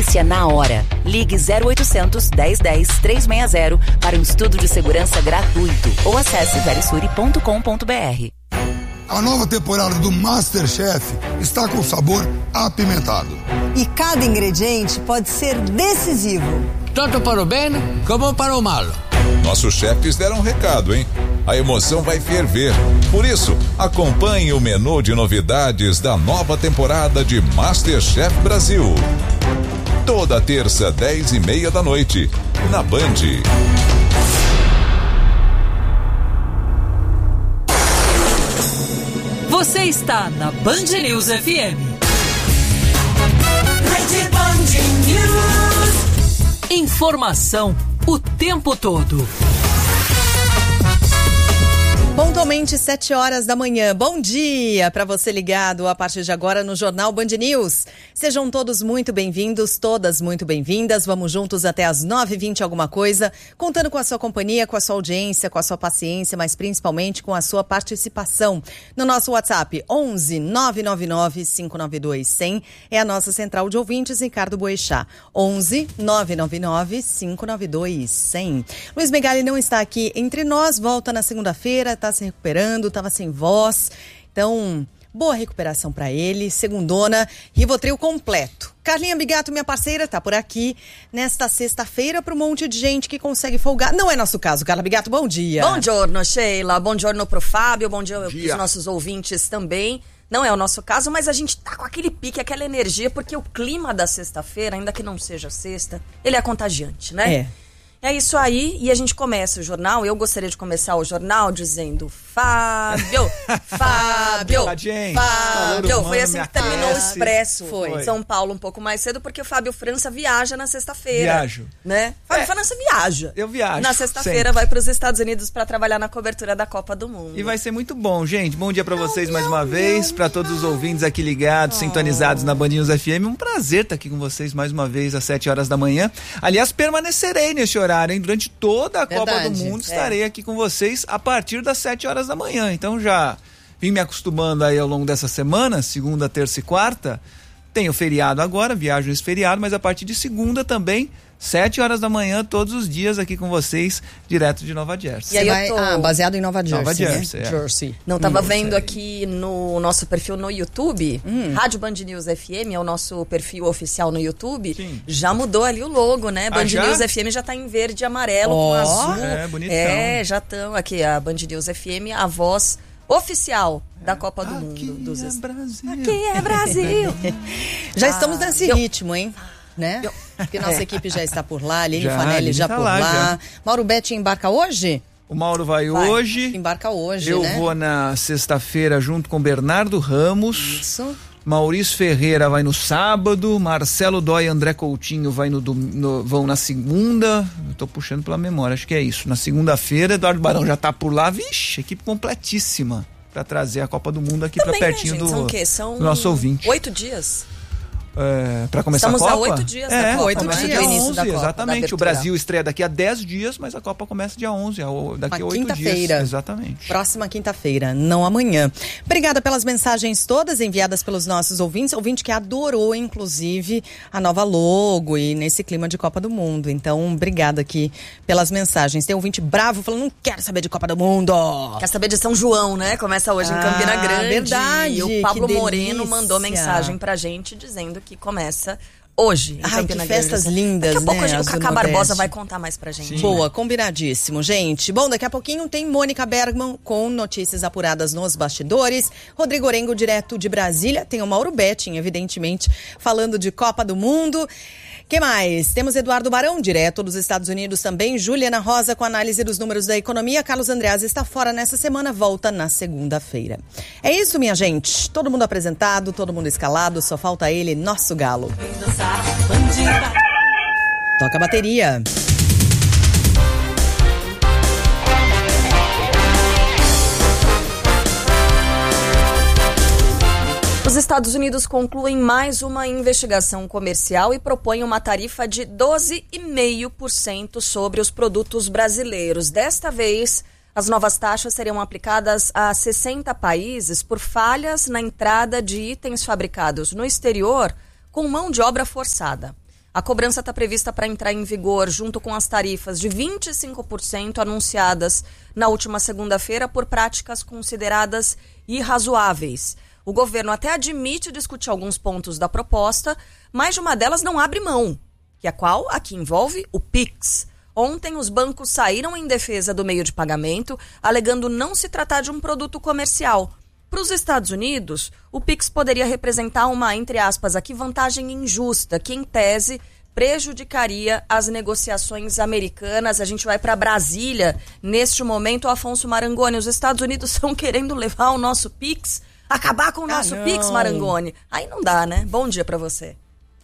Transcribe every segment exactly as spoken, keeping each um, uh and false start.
Polícia na hora. Ligue zero oitocentos, dez dez, trezentos e sessenta para um estudo de segurança gratuito ou acesse verisuri ponto com ponto br. A nova temporada do MasterChef está com sabor apimentado. E cada ingrediente pode ser decisivo. Tanto para o bem como para o mal. Nossos chefes deram um recado, hein? A emoção vai ferver. Por isso, acompanhe o menu de novidades da nova temporada de MasterChef Brasil. Toda terça, dez e meia da noite, na Band. Você está na Band News F M. Rede Band News. Informação o tempo todo. Pontualmente sete horas da manhã. Bom dia para você ligado a partir de agora no Jornal Band News. Sejam todos muito bem-vindos, todas muito bem-vindas. Vamos juntos até as nove e vinte alguma coisa, contando com a sua companhia, com a sua audiência, com a sua paciência, mas principalmente com a sua participação. No nosso WhatsApp, onze, nove nove nove, cinco nove dois, cem, é a nossa central de ouvintes, Ricardo Boechat. onze, nove nove nove, cinco nove dois, cem. Luiz Megali não está aqui entre nós, volta na segunda-feira, tá se recuperando, tava sem voz, então boa recuperação para ele. Segundona, Rivotril completo. Carlinha Bigato, minha parceira, tá por aqui nesta sexta-feira para um monte de gente que consegue folgar. Não é nosso caso, Carla Bigato, bom dia. Bom giorno, Sheila, bom giorno pro Fábio, bom dia pros nossos ouvintes também. Não é o nosso caso, mas a gente tá com aquele pique, aquela energia, porque o clima da sexta-feira, ainda que não seja sexta, ele é contagiante, né? É. É isso aí, e a gente começa o jornal. Eu gostaria de começar o jornal dizendo Fábio, Fábio, Fábio. Foi assim que terminou o Expresso. Foi. São Paulo um pouco mais cedo, porque o Fábio França viaja na sexta-feira. Viajo. Né? Fábio É. França viaja. Eu viajo. Na sexta-feira vai para os Estados Unidos para trabalhar na cobertura da Copa do Mundo. E vai ser muito bom, gente. Bom dia pra vocês mais uma vez, pra todos os ouvintes aqui ligados, sintonizados na Band News F M. Um prazer estar aqui com vocês mais uma vez às sete horas da manhã. Aliás, permanecerei nesse horário, hein? Durante toda a Copa Verdade, do Mundo é. estarei aqui com vocês a partir das sete horas da manhã. Então já vim me acostumando aí ao longo dessa semana, segunda, terça e quarta. Tenho feriado agora, viajo nesse feriado, mas a partir de segunda também, sete horas da manhã, todos os dias aqui com vocês, direto de Nova Jersey. E aí Você eu vai, tô- ah, baseado em Nova Jersey, Nova né? Jersey, é. Jersey. Não, tava Hum, vendo sei. aqui no nosso perfil no YouTube, Rádio Band News F M, é o nosso perfil oficial no YouTube. Sim. Já mudou ali o logo, né? Band já? News F M já tá em verde e amarelo Ó. com azul. É, bonitão. É, já estão aqui, a Band News F M, a voz oficial da Copa do Aqui Mundo. Dos é est- Brasil. Aqui é Brasil! Já estamos nesse eu- ritmo, hein? Né? Porque nossa equipe já está por lá, Aline Já, Fanelli Aline já tá por lá, lá. já. Mauro Betti embarca hoje? O Mauro vai, Vai. hoje. Embarca hoje, Eu né? vou na sexta-feira junto com Bernardo Ramos. Isso. Maurício Ferreira vai no sábado, Marcelo Dói e André Coutinho vai no, dom- no- vão na segunda. Eu tô puxando pela memória, acho que é isso. Na segunda-feira, Eduardo Barão já tá por lá. Vixe, equipe completíssima pra trazer a Copa do Mundo aqui Também, pra né, pertinho gente? do, São o quê? São do nosso ouvinte. oito dias. É, pra começar Estamos a a Copa? oito dias da é, Copa, oito começa dias. dia Do início onze, da Copa, da exatamente. O abertura. Brasil estreia daqui a dez dias, mas a Copa começa dia onze, a- daqui a Uma oito dias. quinta-feira. Exatamente. Próxima quinta-feira, não amanhã. Obrigada pelas mensagens todas enviadas pelos nossos ouvintes. Ouvinte que adorou, inclusive, a nova logo e nesse clima de Copa do Mundo. Então, obrigada aqui pelas mensagens. Tem ouvinte bravo falando, não quero saber de Copa do Mundo. Quer saber de São João, né? Começa hoje em Ah, Campina Grande. verdade, E o que Pablo delícia. Moreno mandou mensagem pra gente dizendo que começa hoje em Ai, Campina que Grande. festas lindas, Daqui a pouco né, a gente- as o do Cacá Nordeste. Barbosa vai contar mais pra gente. Boa, combinadíssimo, gente. Bom, daqui a pouquinho tem Mônica Bergman com notícias apuradas nos bastidores. Rodrigo Orengo, direto de Brasília. Tem o Mauro Betting, evidentemente, falando de Copa do Mundo. Que mais? Temos Eduardo Barão, direto dos Estados Unidos também. Juliana Rosa com análise dos números da economia. Carlos Andreas está fora nessa semana, volta na segunda-feira. É isso, minha gente. Todo mundo apresentado, todo mundo escalado, só falta ele, nosso galo. Toca a bateria. Os Estados Unidos concluem mais uma investigação comercial e propõem uma tarifa de doze vírgula cinco por cento sobre os produtos brasileiros. Desta vez, as novas taxas seriam aplicadas a sessenta países por falhas na entrada de itens fabricados no exterior com mão de obra forçada. A cobrança está prevista para entrar em vigor junto com as tarifas de vinte e cinco por cento anunciadas na última segunda-feira por práticas consideradas irrazoáveis. O governo até admite discutir alguns pontos da proposta, mas de uma delas não abre mão, que é qual? A que envolve o Pix. Ontem, os bancos saíram em defesa do meio de pagamento, alegando não se tratar de um produto comercial. Para os Estados Unidos, o Pix poderia representar uma, entre aspas, aqui, vantagem injusta, que, em tese, prejudicaria as negociações americanas. A gente vai para Brasília. Neste momento, Afonso Marangoni, os Estados Unidos estão querendo levar o nosso Pix, acabar com o nosso ah, Pix, Marangoni. Aí não dá, né? Bom dia para você.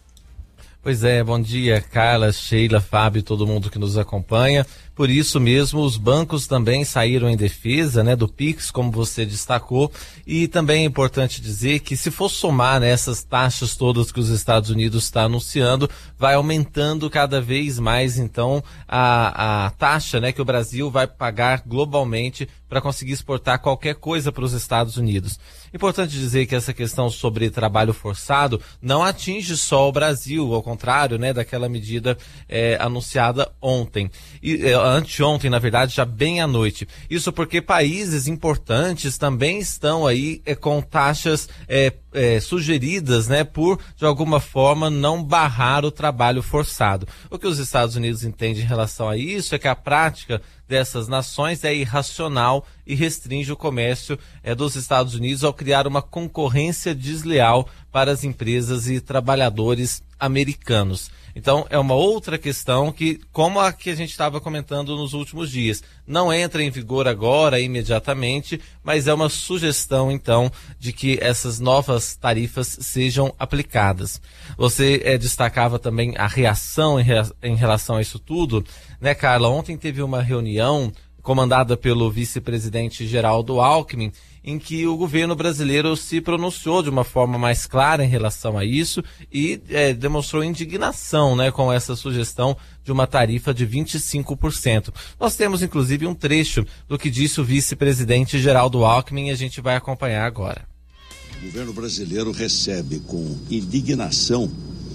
Pois é, bom dia, Carla, Sheila, Fábio, todo mundo que nos acompanha. Por isso mesmo, os bancos também saíram em defesa, né, do Pix, como você destacou, e também é importante dizer que se for somar, né, essas taxas todas que os Estados Unidos está anunciando, vai aumentando cada vez mais, então, a, a taxa, né, que o Brasil vai pagar globalmente para conseguir exportar qualquer coisa para os Estados Unidos. Importante dizer que essa questão sobre trabalho forçado não atinge só o Brasil, ao contrário, né, daquela medida é, anunciada ontem. E, é, anteontem, na verdade, já bem à noite. Isso porque países importantes também estão aí é, com taxas é, é, sugeridas, né, por, de alguma forma, não barrar o trabalho forçado. O que os Estados Unidos entendem em relação a isso é que a prática dessas nações é irracional e restringe o comércio é, dos Estados Unidos ao criar uma concorrência desleal para as empresas e trabalhadores americanos. Então, é uma outra questão que, como a que a gente estava comentando nos últimos dias, não entra em vigor agora, imediatamente, mas é uma sugestão, então, de que essas novas tarifas sejam aplicadas. Você é, destacava também a reação em, rea- em relação a isso tudo, né, Carla? Ontem teve uma reunião comandada pelo vice-presidente Geraldo Alckmin, em que o governo brasileiro se pronunciou de uma forma mais clara em relação a isso e é, demonstrou indignação, né, com essa sugestão de uma tarifa de vinte e cinco por cento. Nós temos, inclusive, um trecho do que disse o vice-presidente Geraldo Alckmin e a gente vai acompanhar agora. O governo brasileiro recebe com indignação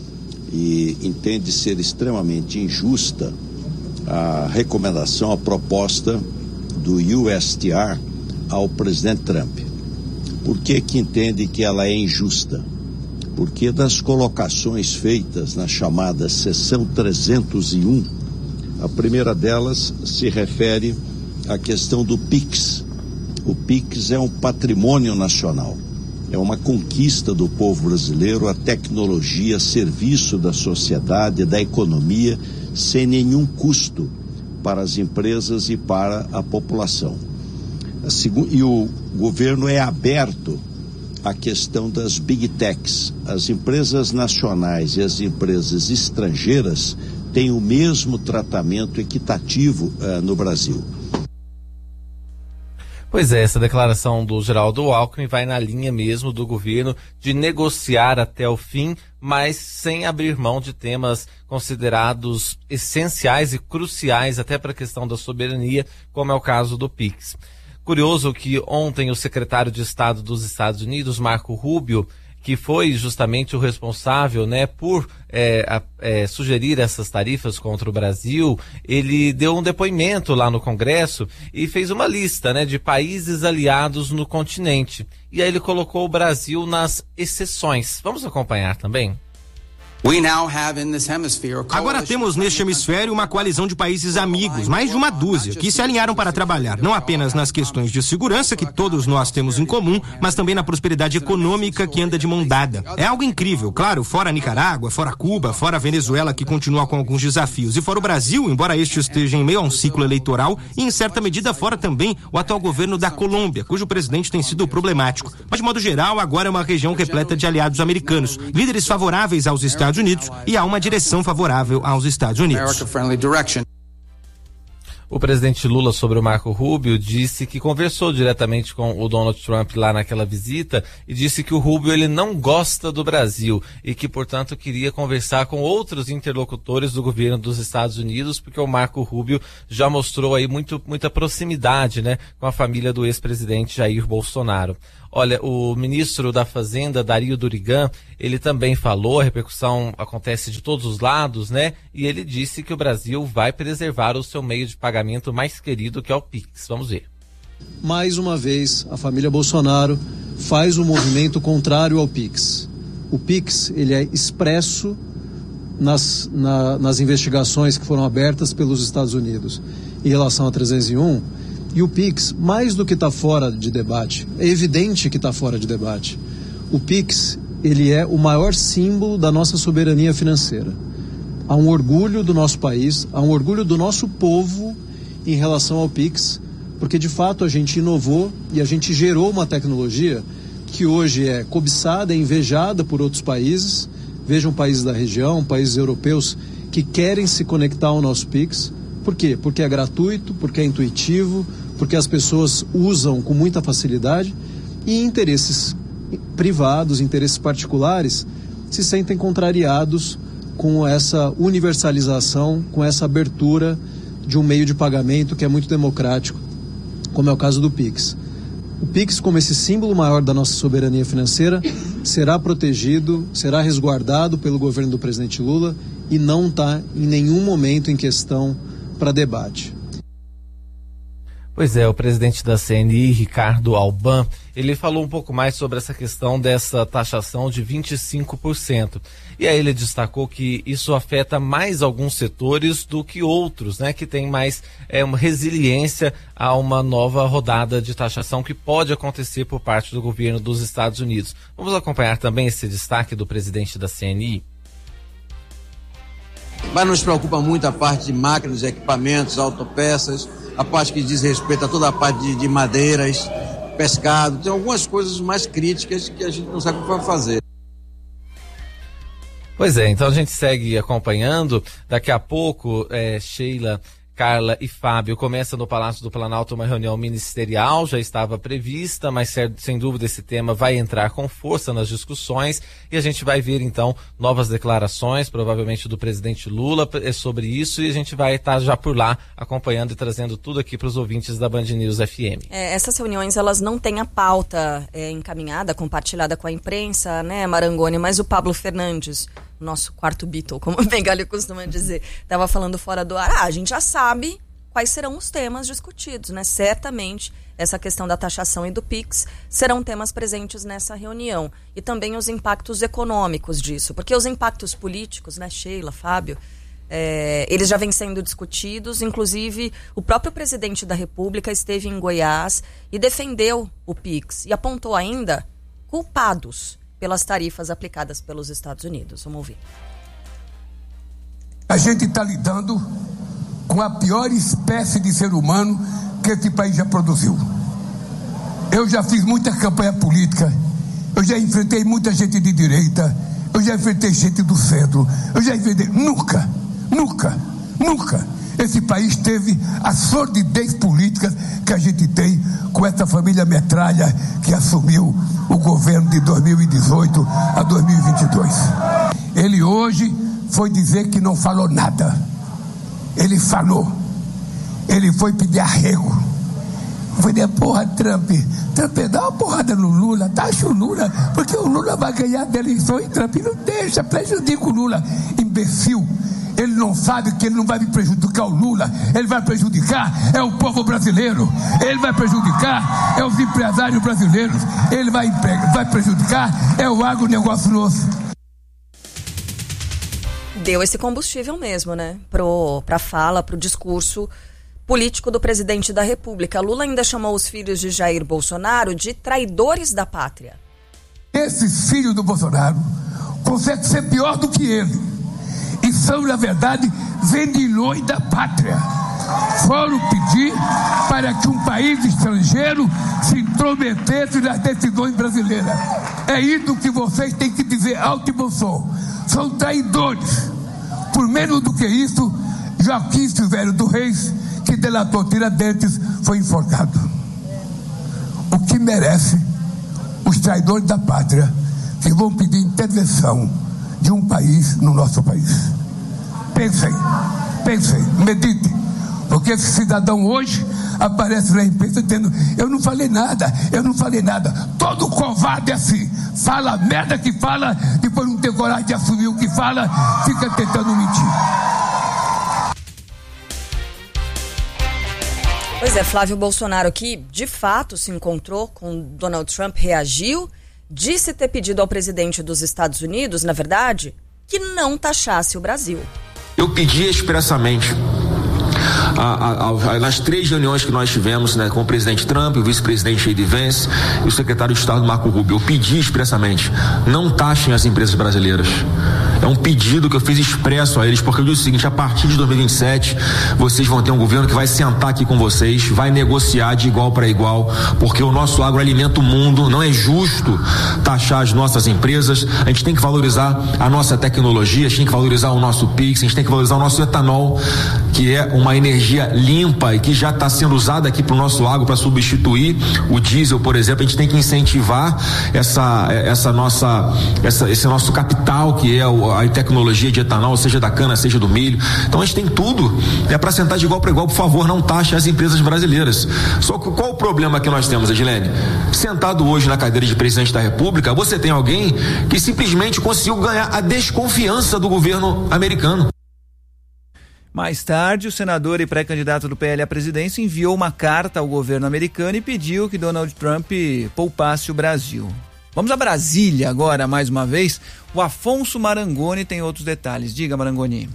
e entende ser extremamente injusta a recomendação, a proposta do U S T R ao presidente Trump. Por que que entende que ela é injusta? Porque das colocações feitas na chamada seção trezentos e um, a primeira delas se refere à questão do Pix. O Pix é um patrimônio nacional, é uma conquista do povo brasileiro, a tecnologia, serviço da sociedade, da economia, sem nenhum custo para as empresas e para a população. E o governo é aberto à questão das Big Techs. As empresas nacionais e as empresas estrangeiras têm o mesmo tratamento equitativo uh, no Brasil. Pois é, essa declaração do Geraldo Alckmin vai na linha mesmo do governo de negociar até o fim, mas sem abrir mão de temas considerados essenciais e cruciais até para a questão da soberania, como é o caso do Pix. Curioso que ontem o secretário de Estado dos Estados Unidos, Marco Rubio, que foi justamente o responsável, né, por é, a, é, sugerir essas tarifas contra o Brasil, ele deu um depoimento lá no Congresso e fez uma lista, né, de países aliados no continente. E aí ele colocou o Brasil nas exceções. Vamos acompanhar também? Agora temos neste hemisfério uma coalizão de países amigos, mais de uma dúzia, que se alinharam para trabalhar não apenas nas questões de segurança que todos nós temos em comum, mas também na prosperidade econômica que anda de mão dada. É algo incrível, claro, fora Nicarágua, fora Cuba, fora Venezuela, que continua com alguns desafios, e fora o Brasil, embora este esteja em meio a um ciclo eleitoral, e em certa medida fora também o atual governo da Colômbia, cujo presidente tem sido problemático. Mas de modo geral, agora é uma região repleta de aliados americanos, líderes favoráveis aos Estados Estados Unidos, e há uma direção favorável aos Estados Unidos. O presidente Lula, sobre o Marco Rubio, disse que conversou diretamente com o Donald Trump lá naquela visita e disse que o Rubio ele não gosta do Brasil e que, portanto, queria conversar com outros interlocutores do governo dos Estados Unidos, porque o Marco Rubio já mostrou aí muito, muita proximidade, né, com a família do ex-presidente Jair Bolsonaro. Olha, o ministro da Fazenda, Dario Durigan, ele também falou, a repercussão acontece de todos os lados, né? E ele disse que o Brasil vai preservar o seu meio de pagamento mais querido, que é o Pix. Vamos ver. Mais uma vez, a família Bolsonaro faz um movimento contrário ao Pix. O Pix, ele é expresso nas, na, nas investigações que foram abertas pelos Estados Unidos em relação a trezentos e um, e o Pix, mais do que está fora de debate, é evidente que está fora de debate. O Pix, ele é o maior símbolo da nossa soberania financeira. Há um orgulho do nosso país, há um orgulho do nosso povo em relação ao Pix, porque de fato a gente inovou e a gente gerou uma tecnologia que hoje é cobiçada, é invejada por outros países. Vejam países da região, países europeus que querem se conectar ao nosso Pix. Por quê? Porque é gratuito, porque é intuitivo, porque as pessoas usam com muita facilidade e interesses privados, interesses particulares se sentem contrariados com essa universalização, com essa abertura de um meio de pagamento que é muito democrático, como é o caso do Pix. O Pix, como esse símbolo maior da nossa soberania financeira, será protegido, será resguardado pelo governo do presidente Lula e não está em nenhum momento em questão para debate. Pois é, o presidente da C N I, Ricardo Alban, ele falou um pouco mais sobre essa questão dessa taxação de vinte e cinco por cento. E aí ele destacou que isso afeta mais alguns setores do que outros, né? Que tem mais é, uma resiliência a uma nova rodada de taxação que pode acontecer por parte do governo dos Estados Unidos. Vamos acompanhar também esse destaque do presidente da C N I? Mas nos preocupa muito a parte de máquinas, equipamentos, autopeças, a parte que diz respeito a toda a parte de, de madeiras, pescado. Tem algumas coisas mais críticas que a gente não sabe o que vai fazer. Pois é, então a gente segue acompanhando. Daqui a pouco, é, Sheila, Carla e Fábio, começa no Palácio do Planalto uma reunião ministerial, já estava prevista, mas sem dúvida esse tema vai entrar com força nas discussões e a gente vai ver então novas declarações, provavelmente do presidente Lula sobre isso, e a gente vai estar já por lá acompanhando e trazendo tudo aqui para os ouvintes da Band News F M. É, essas reuniões, elas não têm a pauta é, encaminhada, compartilhada com a imprensa, né, Marangoni, mas o Pablo Fernandes, nosso quarto Beatle, como o Bengali costuma dizer, estava falando fora do ar. Ah, a gente já sabe quais serão os temas discutidos, né? Certamente essa questão da taxação e do Pix serão temas presentes nessa reunião. E também os impactos econômicos disso, porque os impactos políticos, né, Sheila, Fábio, é, eles já vêm sendo discutidos. Inclusive, o próprio presidente da República esteve em Goiás e defendeu o Pix e apontou ainda culpados pelas tarifas aplicadas pelos Estados Unidos. Vamos ouvir. A gente está lidando com a pior espécie de ser humano que esse país já produziu. Eu já fiz muita campanha política, eu já enfrentei muita gente de direita, eu já enfrentei gente do centro, eu já enfrentei... Nunca, nunca, nunca esse país teve a sordidez política que a gente tem com essa família metralha que assumiu o governo de dois mil e dezoito a dois mil e vinte e dois. Ele hoje foi dizer que não falou nada. Ele falou. Ele foi pedir arrego. Foi dizer, porra, Trump, Trump, dá uma porrada no Lula, taxa o Lula, porque o Lula vai ganhar da eleição e Trump não deixa, prejudica o Lula. Imbecil. Ele não sabe que ele não vai prejudicar o Lula, ele vai prejudicar é o povo brasileiro, ele vai prejudicar é os empresários brasileiros, ele vai, vai prejudicar é o agronegócio nosso. Deu esse combustível mesmo, né, para a fala, para o discurso político do presidente da República. Lula ainda chamou os filhos de Jair Bolsonaro de traidores da pátria. Esses filhos do Bolsonaro conseguem ser pior do que ele. E são, na verdade, vendilhões da pátria. Foram pedir para que um país estrangeiro se intrometesse nas decisões brasileiras. É isso que vocês têm que dizer alto e bom som. São traidores. Por menos do que isso, Joaquim Silvério do Reis, que delatou Tiradentes, foi enforcado. O que merece os traidores da pátria que vão pedir intervenção de um país no nosso país. Pensem, pensem, meditem, porque esse cidadão hoje aparece na imprensa dizendo, eu não falei nada, eu não falei nada. Todo covarde é assim, fala a merda que fala, depois não tem coragem de assumir o que fala, fica tentando mentir. Pois é, Flávio Bolsonaro, que de fato se encontrou com Donald Trump, reagiu, disse ter pedido ao presidente dos Estados Unidos, na verdade, que não taxasse o Brasil. Eu pedi expressamente, a, a, a, nas três reuniões que nós tivemos, né, com o presidente Trump, o vice-presidente J D Vance e o secretário de Estado Marco Rubio, eu pedi expressamente, não taxem as empresas brasileiras. É um pedido que eu fiz expresso a eles, porque eu disse o seguinte, a partir de dois mil e vinte e sete, vocês vão ter um governo que vai sentar aqui com vocês, vai negociar de igual para igual, porque o nosso agro alimenta o mundo, não é justo taxar as nossas empresas, a gente tem que valorizar a nossa tecnologia, a gente tem que valorizar o nosso Pix, a gente tem que valorizar o nosso etanol, que é uma energia limpa e que já está sendo usada aqui para o nosso agro para substituir o diesel, por exemplo. A gente tem que incentivar essa, essa nossa, essa, esse nosso capital, que é o a tecnologia de etanol, seja da cana, seja do milho. Então a gente tem tudo, é para sentar de igual para igual. Por favor, não taxe as empresas brasileiras. Só que qual o problema que nós temos, Edilene? Sentado hoje na cadeira de presidente da República, você tem alguém que simplesmente conseguiu ganhar a desconfiança do governo americano. Mais tarde, o senador e pré-candidato do P L à presidência enviou uma carta ao governo americano e pediu que Donald Trump poupasse o Brasil. Vamos a Brasília agora, mais uma vez. O Afonso Marangoni tem outros detalhes. Diga, Marangoni.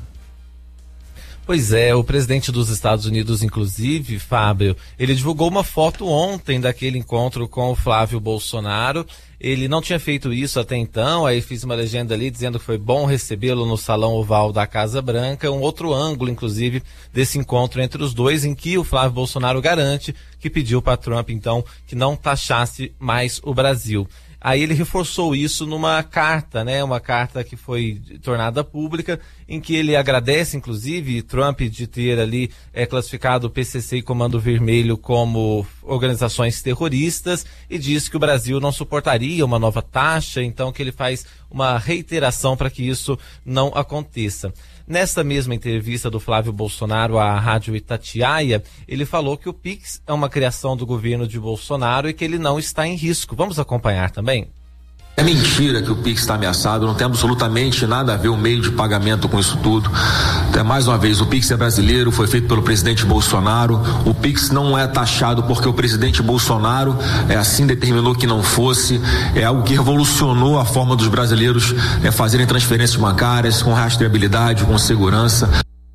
Pois é, o presidente dos Estados Unidos, inclusive, Fábio, ele divulgou uma foto ontem daquele encontro com o Flávio Bolsonaro. Ele não tinha feito isso até então, aí fiz uma legenda ali dizendo que foi bom recebê-lo no Salão Oval da Casa Branca, um outro ângulo, inclusive, desse encontro entre os dois, em que o Flávio Bolsonaro garante que pediu para Trump, então, que não taxasse mais o Brasil. Aí ele reforçou isso numa carta, né? Uma carta que foi tornada pública, em que ele agradece, inclusive, Trump de ter ali é, classificado o P C C e Comando Vermelho como organizações terroristas e diz que o Brasil não suportaria uma nova taxa, então que ele faz uma reiteração para que isso não aconteça. Nesta mesma entrevista do Flávio Bolsonaro à Rádio Itatiaia, ele falou que o Pix é uma criação do governo de Bolsonaro e que ele não está em risco. Vamos acompanhar também? É mentira que o Pix está ameaçado, não tem absolutamente nada a ver o meio de pagamento com isso tudo. É, mais uma vez, o Pix é brasileiro, foi feito pelo presidente Bolsonaro. O Pix não é taxado porque o presidente Bolsonaro é, assim determinou que não fosse. É algo que revolucionou a forma dos brasileiros é, fazerem transferências bancárias com rastreabilidade, com segurança.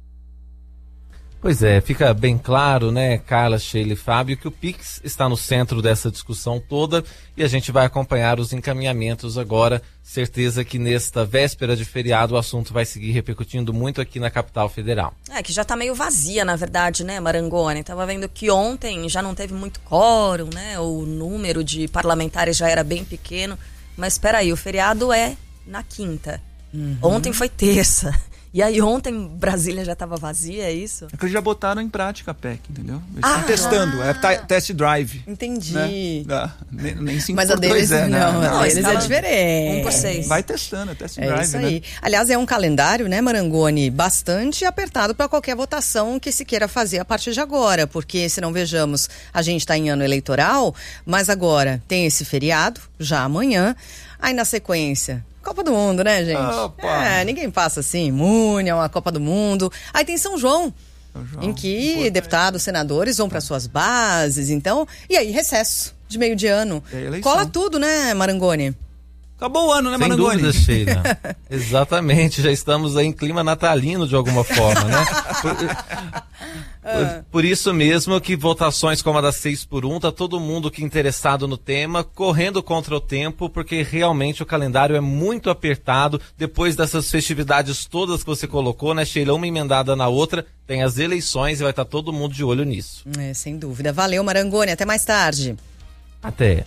Pois é, fica bem claro, né, Carla, Sheila e Fábio, que o Pix está no centro dessa discussão toda e a gente vai acompanhar os encaminhamentos agora. Certeza que nesta véspera de feriado o assunto vai seguir repercutindo muito aqui na capital federal. É, que já tá meio vazia, na verdade, né, Marangoni? Tava vendo que ontem já não teve muito quórum, né, o número de parlamentares já era bem pequeno, mas espera aí, o feriado é na quinta. Uhum. Ontem foi terça. E aí ontem Brasília já estava vazia, é isso? É que eles já botaram em prática a P E C, entendeu? Eles ah, estão testando, ah, é test drive. Entendi. Né? Ah, nem, nem cinco Mas por a deles, dois é, não, né? a deles é diferente. Um por seis. Vai testando, é test é drive, isso aí. né? Aliás, é um calendário, né, Marangoni, bastante apertado para qualquer votação que se queira fazer a partir de agora, porque se não vejamos, a gente está em ano eleitoral, mas agora tem esse feriado, já amanhã, aí na sequência... Copa do Mundo, né, gente? Opa. É, ninguém passa assim, imune a uma Copa do Mundo. Aí tem São João, São João em que importante. Deputados, senadores vão para suas bases, então... E aí, recesso de meio de ano. Cola tudo, né, Marangoni? Acabou o ano, né, Sem Marangoni? Sem dúvida, Sheila. Exatamente, já estamos aí em clima natalino de alguma forma, né? Por, por, por isso mesmo que votações como a das seis por um, tá todo mundo que interessado no tema, correndo contra o tempo, porque realmente o calendário é muito apertado. Depois dessas festividades todas que você colocou, né, Sheila, uma emendada na outra, tem as eleições e vai estar todo mundo de olho nisso. É, sem dúvida. Valeu, Marangoni, até mais tarde. Até.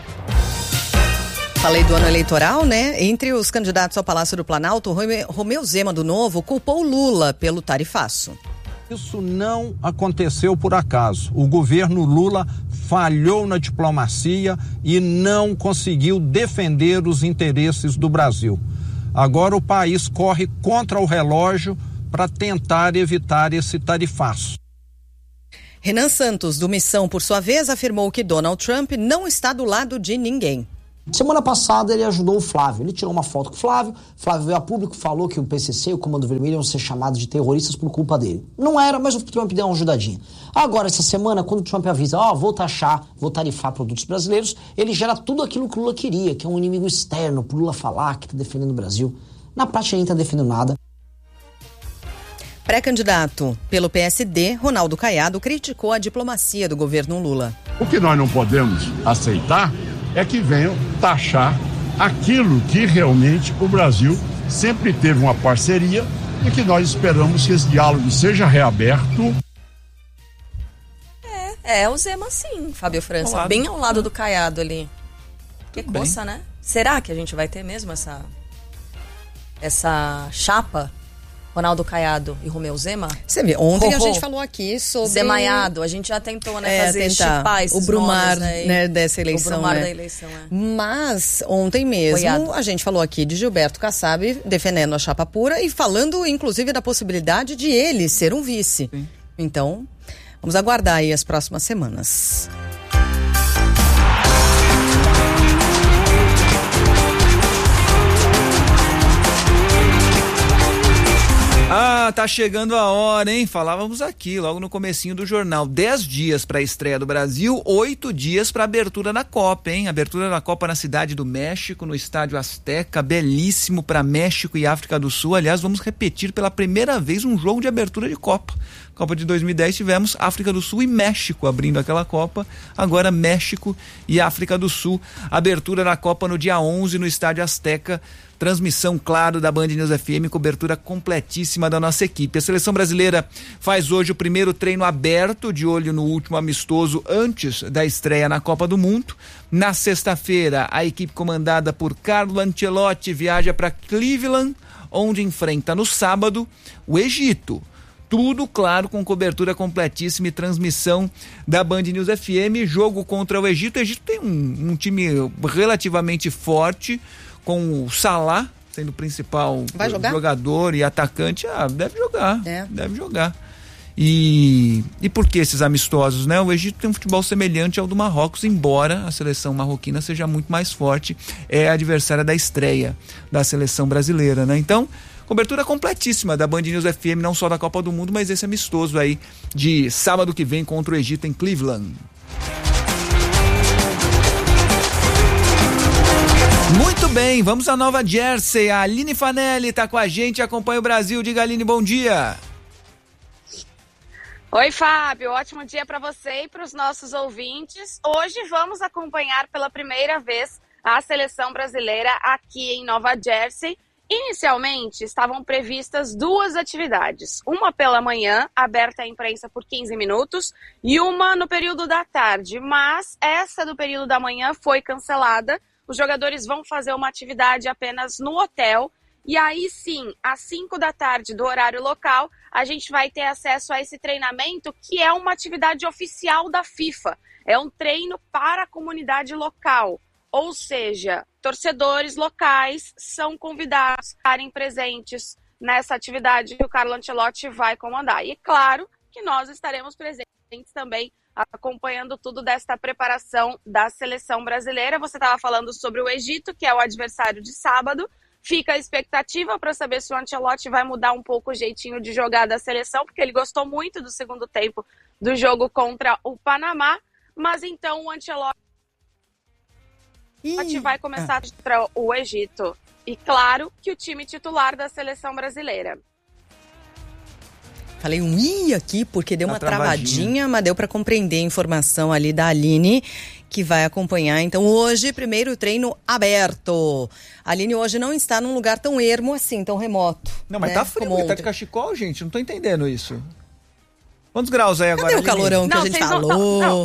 Falei do ano eleitoral, né? Entre os candidatos ao Palácio do Planalto, Romeu Zema, do Novo, culpou Lula pelo tarifaço. Isso não aconteceu por acaso. O governo Lula falhou na diplomacia e não conseguiu defender os interesses do Brasil. Agora o país corre contra o relógio para tentar evitar esse tarifaço. Renan Santos, do Missão, por sua vez, afirmou que Donald Trump não está do lado de ninguém. Semana passada ele ajudou o Flávio, ele tirou uma foto com o Flávio, Flávio veio a público, falou que o P C C e o Comando Vermelho iam ser chamados de terroristas por culpa dele. Não era, mas o Trump deu uma ajudadinha. Agora, essa semana, quando o Trump avisa, ó, oh, vou taxar, vou tarifar produtos brasileiros, ele gera tudo aquilo que o Lula queria, que é um inimigo externo, pro Lula falar que tá defendendo o Brasil. Na prática, ele não tá defendendo nada. Pré-candidato pelo P S D, Ronaldo Caiado criticou a diplomacia do governo Lula. O que nós não podemos aceitar é que venham taxar aquilo que realmente o Brasil sempre teve uma parceria e que nós esperamos que esse diálogo seja reaberto. É, é o Zema sim, Fábio França, ao bem ao lado do Caiado ali. Que Tudo coça, bem. né? Será que a gente vai ter mesmo essa, essa chapa? Ronaldo Caiado e Romeu Zema? Você vê, ontem Ho, ho. a gente falou aqui sobre... Zemaiado, a gente já tentou, né, é, fazer tentar chipar esses o Brumar, nomes aí. né, dessa eleição. O Brumar né? da eleição, é. Mas ontem mesmo Apoiado. a gente falou aqui de Gilberto Kassab defendendo a chapa pura e falando inclusive da possibilidade de ele ser um vice. Sim. Então, vamos aguardar aí as próximas semanas. Ah, tá chegando a hora, hein? Falávamos aqui, logo no comecinho do jornal. Dez dias para a estreia do Brasil, oito dias para a abertura da Copa, hein? Abertura da Copa na cidade do México, no Estádio Azteca, belíssimo para México e África do Sul. Aliás, vamos repetir pela primeira vez um jogo de abertura de Copa. Copa de dois mil e dez tivemos África do Sul e México abrindo aquela Copa, agora México e África do Sul. Abertura da Copa no dia onze no Estádio Azteca. Transmissão, claro, da Band News F M, cobertura completíssima da nossa equipe. A seleção brasileira faz hoje o primeiro treino aberto, de olho no último amistoso antes da estreia na Copa do Mundo. Na sexta-feira, a equipe comandada por Carlo Ancelotti viaja para Cleveland, onde enfrenta no sábado o Egito. Tudo, claro, com cobertura completíssima e transmissão da Band News F M. Jogo contra o Egito. O Egito tem um, um time relativamente forte, com o Salah sendo o principal jogador e atacante. Ah, deve jogar, é. deve jogar. E, e por que esses amistosos, né? O Egito tem um futebol semelhante ao do Marrocos, embora a seleção marroquina seja muito mais forte, é a adversária da estreia da seleção brasileira, né? Então, cobertura completíssima da Band News F M, não só da Copa do Mundo, mas esse amistoso aí de sábado que vem contra o Egito em Cleveland. Muito bem, vamos à Nova Jersey. A Aline Fanelli está com a gente, acompanha o Brasil. Diga, Aline, bom dia. Oi, Fábio, ótimo dia para você e para os nossos ouvintes. Hoje vamos acompanhar pela primeira vez a seleção brasileira aqui em Nova Jersey. Inicialmente estavam previstas duas atividades, uma pela manhã, aberta à imprensa por quinze minutos, e uma no período da tarde, mas essa do período da manhã foi cancelada. Os jogadores vão fazer uma atividade apenas no hotel e aí sim, às cinco da tarde do horário local, a gente vai ter acesso a esse treinamento que é uma atividade oficial da FIFA. É um treino para a comunidade local, ou seja, torcedores locais são convidados a estarem presentes nessa atividade que o Carlo Ancelotti vai comandar. E claro que nós estaremos presentes também acompanhando tudo desta preparação da seleção brasileira. Você estava falando sobre o Egito, que é o adversário de sábado. Fica a expectativa para saber se o Ancelotti vai mudar um pouco o jeitinho de jogar da seleção, porque ele gostou muito do segundo tempo do jogo contra o Panamá. Mas então o Ancelotti Ih, vai começar é. contra o Egito. E claro que o time titular da seleção brasileira. Falei um i aqui porque deu uma, uma travadinha, travadinha, mas deu para compreender a informação ali da Aline, que vai acompanhar. Então, hoje, primeiro treino aberto. A Aline hoje não está num lugar tão ermo assim, tão remoto. Não, mas né? tá frio, ele tá de cachecol, gente. Não tô entendendo isso. Quantos graus aí agora? Cadê o calorão que não, a gente falou? Não, não.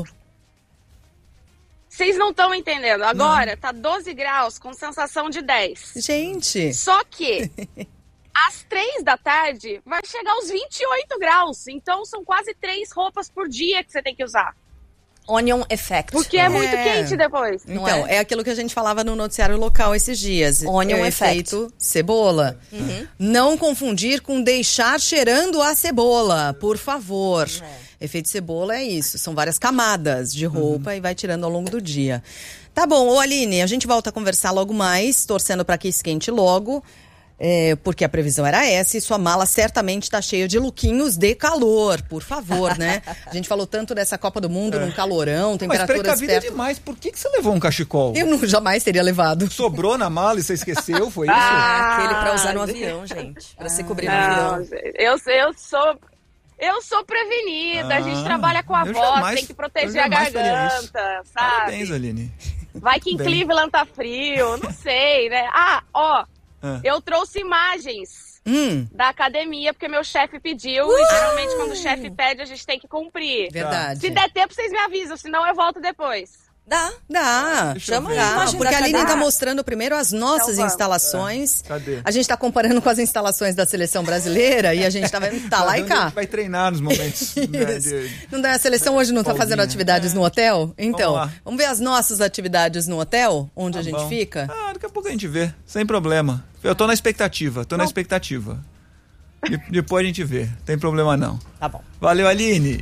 Vocês não estão entendendo. Agora não. Tá doze graus com sensação de dez. Gente. Só que às três da tarde vai chegar aos vinte e oito graus. Então são quase três roupas por dia que você tem que usar. Onion effect. Porque é, é muito quente depois. Então, é? é aquilo que a gente falava no noticiário local esses dias. Onion é effect. Efeito cebola. Uhum. Não confundir com deixar cheirando a cebola, por favor. É. Efeito cebola é isso, são várias camadas de roupa uhum. e vai tirando ao longo do dia. Tá bom, ô Aline, a gente volta a conversar logo mais, torcendo para que esquente logo. É, porque a previsão era essa e sua mala certamente está cheia de lookinhos de calor, por favor, né? A gente falou tanto dessa Copa do Mundo, é. num calorão, temperaturas Mas precavida perto... demais, por que, que você levou um cachecol? Eu não, jamais teria levado. Sobrou na mala e você esqueceu, foi isso? Ah, aquele pra usar no avião, gente, pra você cobrir no avião. Eu, eu sou... Eu sou prevenida, ah, a gente trabalha com a voz, jamais, tem que proteger a garganta, sabe? Parabéns, Aline. Vai que em Bem. Cleveland tá frio, não sei, né? Ah, ó... Ah. Eu trouxe imagens hum. da academia, porque meu chefe pediu. Uh! E geralmente, quando o chefe pede, a gente tem que cumprir. Verdade. Se der tempo, vocês me avisam, senão eu volto depois. Dá, dá. Chama lá. Porque a Aline está mostrando primeiro as nossas então, instalações. É. Cadê? A gente está comparando com as instalações da seleção brasileira e a gente está vendo tá lá e cá. A gente vai treinar nos momentos. Né, de... Não dá, a seleção hoje não está fazendo atividades é. no hotel? Então, vamos, vamos ver as nossas atividades no hotel, onde tá a gente bom. fica? Ah, daqui a pouco a gente vê, sem problema. Eu tô na expectativa, tô bom. na expectativa. De, depois a gente vê, tem problema não. Tá bom. Valeu, Aline.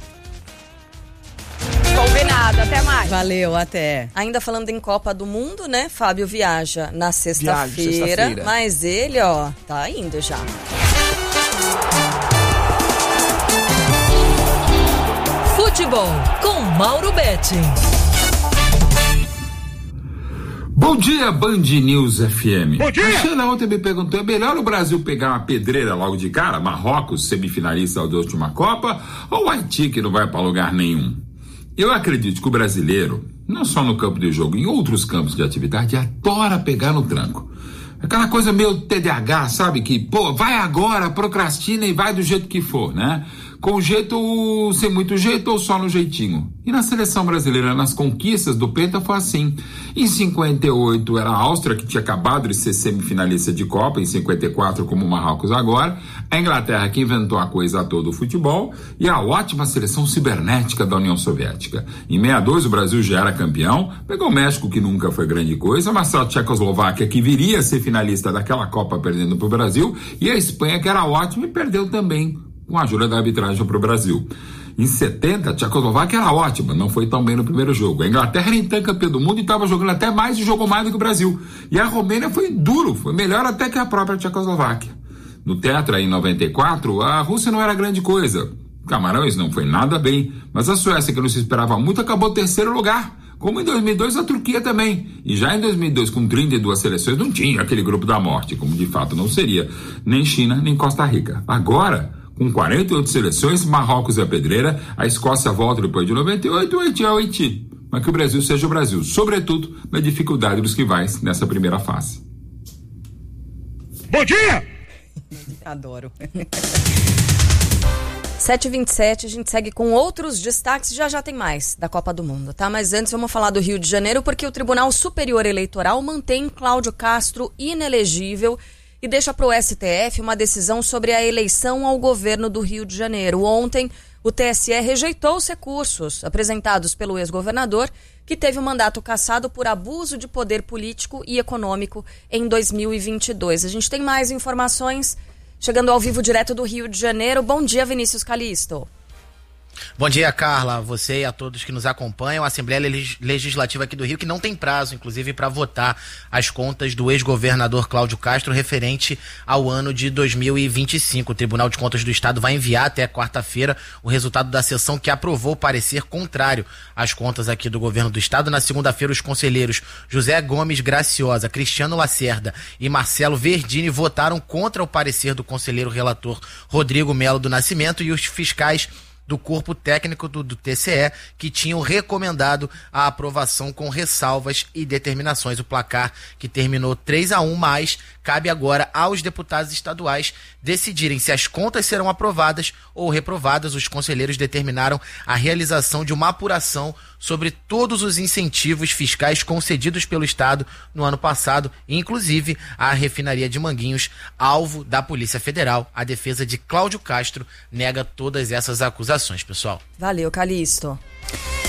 Combinado, até mais. Valeu, até. Ainda falando em Copa do Mundo, né? Fábio viaja na sexta-feira, sexta mas ele, ó, tá indo já. Futebol com Mauro Betti. Bom dia, Band News F M. Bom dia! A Sheila ontem me perguntou, é melhor o Brasil pegar uma pedreira logo de cara, Marrocos, semifinalista da última Copa, ou o Haiti, que não vai para lugar nenhum? Eu acredito que o brasileiro, não só no campo de jogo, em outros campos de atividade, adora pegar no tranco. Aquela coisa meio T D A H, sabe? Que, pô, vai agora, procrastina e vai do jeito que for, né? Com jeito, sem muito jeito ou só no jeitinho. E na seleção brasileira, nas conquistas do Penta, foi assim. Em cinquenta e oito era a Áustria, que tinha acabado de ser semifinalista de Copa, em cinquenta e quatro como o Marrocos agora, a Inglaterra que inventou a coisa toda do futebol, e a ótima seleção cibernética da União Soviética. Em sessenta e dois o Brasil já era campeão, pegou o México, que nunca foi grande coisa, mas a Tchecoslováquia, que viria a ser finalista daquela Copa perdendo para o Brasil, e a Espanha, que era ótima e perdeu também, com a ajuda da arbitragem para o Brasil. Em setenta, a Tchecoslováquia era ótima, não foi tão bem no primeiro jogo. A Inglaterra era então campeã do mundo e estava jogando até mais e jogou mais do que o Brasil. E a Romênia foi duro, foi melhor até que a própria Tchecoslováquia. No Tetra, em noventa e quatro, a Rússia não era grande coisa. Camarões não foi nada bem, mas a Suécia, que não se esperava muito, acabou em terceiro lugar. Como em dois mil e dois a Turquia também. E já em dois mil e dois, com trinta e duas seleções, não tinha aquele grupo da morte, como de fato não seria nem China, nem Costa Rica. Agora, com quarenta e oito seleções, Marrocos é a pedreira, a Escócia volta depois de noventa e oito, o Haiti é o Haiti. Mas que o Brasil seja o Brasil, sobretudo na dificuldade dos rivais nessa primeira fase. Bom dia! Adoro. sete e vinte e sete, a gente segue com outros destaques, já já tem mais da Copa do Mundo, tá? Mas antes vamos falar do Rio de Janeiro, porque o Tribunal Superior Eleitoral mantém Cláudio Castro inelegível e deixa para o S T F uma decisão sobre a eleição ao governo do Rio de Janeiro. Ontem, o T S E rejeitou os recursos apresentados pelo ex-governador, que teve o mandato cassado por abuso de poder político e econômico em dois mil e vinte e dois. A gente tem mais informações chegando ao vivo direto do Rio de Janeiro. Bom dia, Vinícius Calixto. Bom dia, Carla, você e a todos que nos acompanham. A Assembleia Legislativa aqui do Rio, que não tem prazo, inclusive, para votar as contas do ex-governador Cláudio Castro referente ao ano de dois mil e vinte e cinco. O Tribunal de Contas do Estado vai enviar até quarta-feira o resultado da sessão que aprovou o parecer contrário às contas aqui do governo do Estado. Na segunda-feira, os conselheiros José Gomes Graciosa, Cristiano Lacerda e Marcelo Verdini votaram contra o parecer do conselheiro relator Rodrigo Melo do Nascimento e os fiscais do corpo técnico do, do T C E, que tinham recomendado a aprovação com ressalvas e determinações. O placar, que terminou três a um, mas cabe agora aos deputados estaduais decidirem se as contas serão aprovadas ou reprovadas. Os conselheiros determinaram a realização de uma apuração sobre todos os incentivos fiscais concedidos pelo Estado no ano passado, inclusive a refinaria de Manguinhos, alvo da Polícia Federal. A defesa de Cláudio Castro nega todas essas acusações, pessoal. Valeu, Calixto.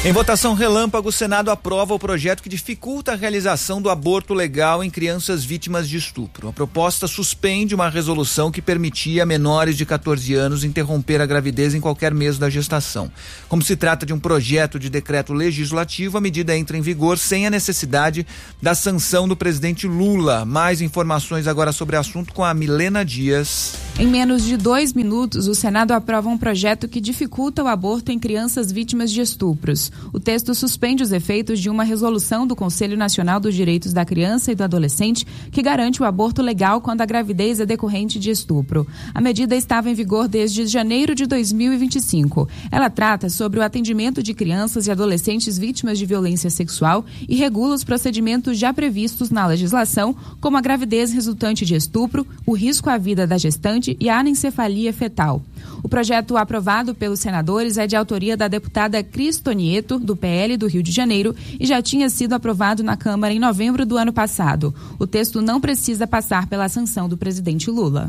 Em votação relâmpago, o Senado aprova o projeto que dificulta a realização do aborto legal em crianças vítimas de estupro. A proposta suspende uma resolução que permitia a menores de catorze anos interromper a gravidez em qualquer mês da gestação. Como se trata de um projeto de decreto legislativo, a medida entra em vigor sem a necessidade da sanção do presidente Lula. Mais informações agora sobre o assunto com a Milena Dias. Em menos de dois minutos, o Senado aprova um projeto que dificulta o aborto em crianças vítimas de estupros. O texto suspende os efeitos de uma resolução do Conselho Nacional dos Direitos da Criança e do Adolescente que garante o aborto legal quando a gravidez é decorrente de estupro. A medida estava em vigor desde janeiro de dois mil e vinte e cinco. Ela trata sobre o atendimento de crianças e adolescentes vítimas de violência sexual e regula os procedimentos já previstos na legislação, como a gravidez resultante de estupro, o risco à vida da gestante e a anencefalia fetal. O projeto aprovado pelos senadores é de autoria da deputada Cris Tonieto, do P L do Rio de Janeiro, e já tinha sido aprovado na Câmara em novembro do ano passado. O texto não precisa passar pela sanção do presidente Lula.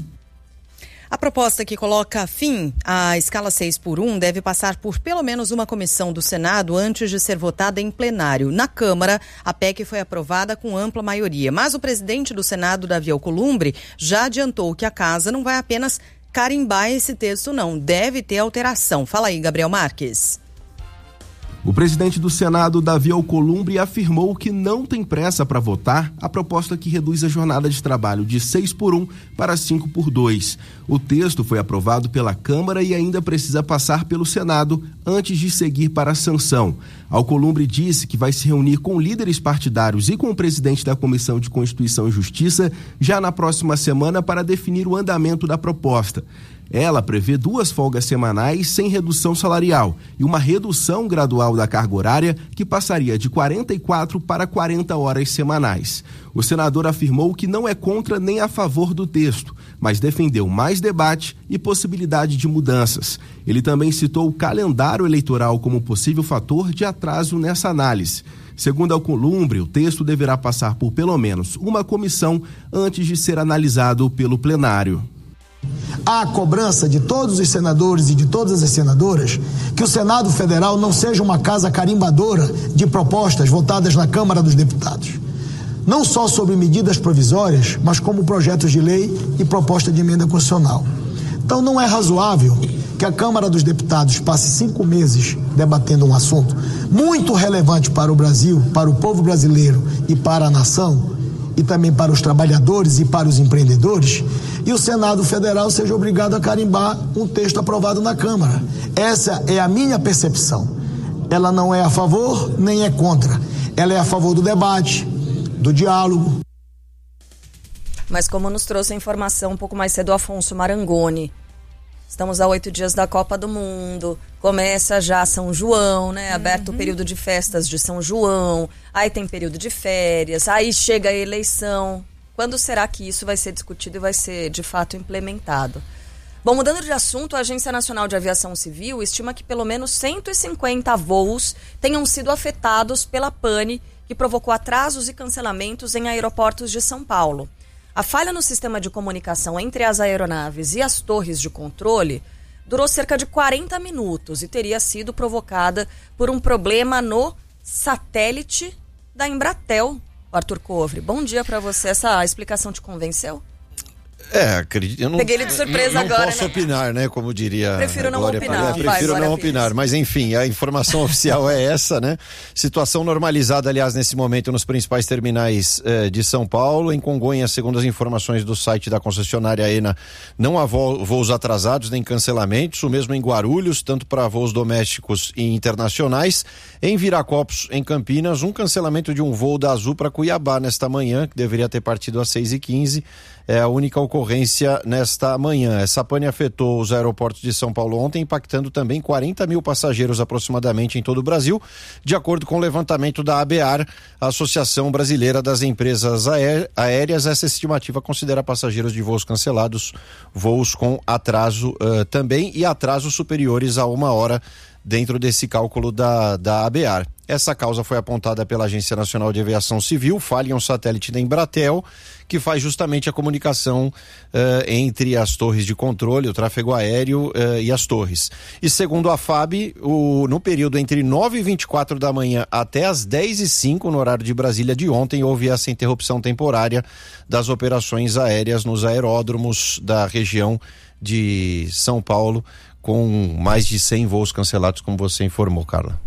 A proposta que coloca fim à escala seis por um deve passar por pelo menos uma comissão do Senado antes de ser votada em plenário. Na Câmara, a P E C foi aprovada com ampla maioria, mas o presidente do Senado, Davi Alcolumbre, já adiantou que a casa não vai apenas carimbar esse texto, não. Deve ter alteração. Fala aí, Gabriel Marques. O presidente do Senado, Davi Alcolumbre, afirmou que não tem pressa para votar a proposta que reduz a jornada de trabalho de seis por um para cinco por dois. O texto foi aprovado pela Câmara e ainda precisa passar pelo Senado antes de seguir para a sanção. Alcolumbre disse que vai se reunir com líderes partidários e com o presidente da Comissão de Constituição e Justiça já na próxima semana para definir o andamento da proposta. Ela prevê duas folgas semanais sem redução salarial e uma redução gradual da carga horária que passaria de quarenta e quatro para quarenta horas semanais. O senador afirmou que não é contra nem a favor do texto, mas defendeu mais debate e possibilidade de mudanças. Ele também citou o calendário eleitoral como possível fator de atraso nessa análise. Segundo Alcolumbre, o texto deverá passar por pelo menos uma comissão antes de ser analisado pelo plenário. Há a cobrança de todos os senadores e de todas as senadoras que o Senado Federal não seja uma casa carimbadora de propostas votadas na Câmara dos Deputados. Não só sobre medidas provisórias, mas como projetos de lei e proposta de emenda constitucional. Então não é razoável que a Câmara dos Deputados passe cinco meses debatendo um assunto muito relevante para o Brasil, para o povo brasileiro e para a nação, e também para os trabalhadores e para os empreendedores, e o Senado Federal seja obrigado a carimbar um texto aprovado na Câmara. Essa é a minha percepção. Ela não é a favor nem é contra. Ela é a favor do debate, do diálogo. Mas como nos trouxe a informação um pouco mais cedo, Afonso Marangoni, estamos a oito dias da Copa do Mundo, começa já São João, né? Aberto uhum. o período de festas de São João, aí tem período de férias, aí chega a eleição. Quando será que isso vai ser discutido e vai ser, de fato, implementado? Bom, mudando de assunto, a Agência Nacional de Aviação Civil estima que pelo menos cento e cinquenta voos tenham sido afetados pela pane que provocou atrasos e cancelamentos em aeroportos de São Paulo. A falha no sistema de comunicação entre as aeronaves e as torres de controle durou cerca de quarenta minutos e teria sido provocada por um problema no satélite da Embratel. Arthur Covre, bom dia para você. Essa explicação te convenceu? É, acredito. Eu não, Peguei ele de surpresa não agora. Não posso né? opinar, né? Como diria. Prefiro não Glória opinar. Palha. Vai, Prefiro Glória não Pires. opinar. Mas enfim, a informação oficial é essa, né? Situação normalizada, aliás, nesse momento nos principais terminais eh, de São Paulo. Em Congonhas, segundo as informações do site da concessionária ENA, não há vo- voos atrasados nem cancelamentos. O mesmo em Guarulhos, tanto para voos domésticos e internacionais. Em Viracopos, em Campinas, um cancelamento de um voo da Azul para Cuiabá nesta manhã, que deveria ter partido às seis e quinze. É a única ocorrência nesta manhã. Essa pane afetou os aeroportos de São Paulo ontem, impactando também quarenta mil passageiros aproximadamente em todo o Brasil, de acordo com o levantamento da ABAR, a Associação Brasileira das Empresas Aéreas. Essa estimativa considera passageiros de voos cancelados, voos com atraso uh, também e atrasos superiores a uma hora dentro desse cálculo da, da ABAR. Essa causa foi apontada pela Agência Nacional de Aviação Civil, falha em um satélite da Embratel, que faz justamente a comunicação uh, entre as torres de controle, o tráfego aéreo uh, e as torres. E segundo a F A B, o, no período entre nove e vinte e quatro da manhã até as dez e cinco, no horário de Brasília de ontem, houve essa interrupção temporária das operações aéreas nos aeródromos da região de São Paulo, com mais de cem voos cancelados, como você informou, Carla.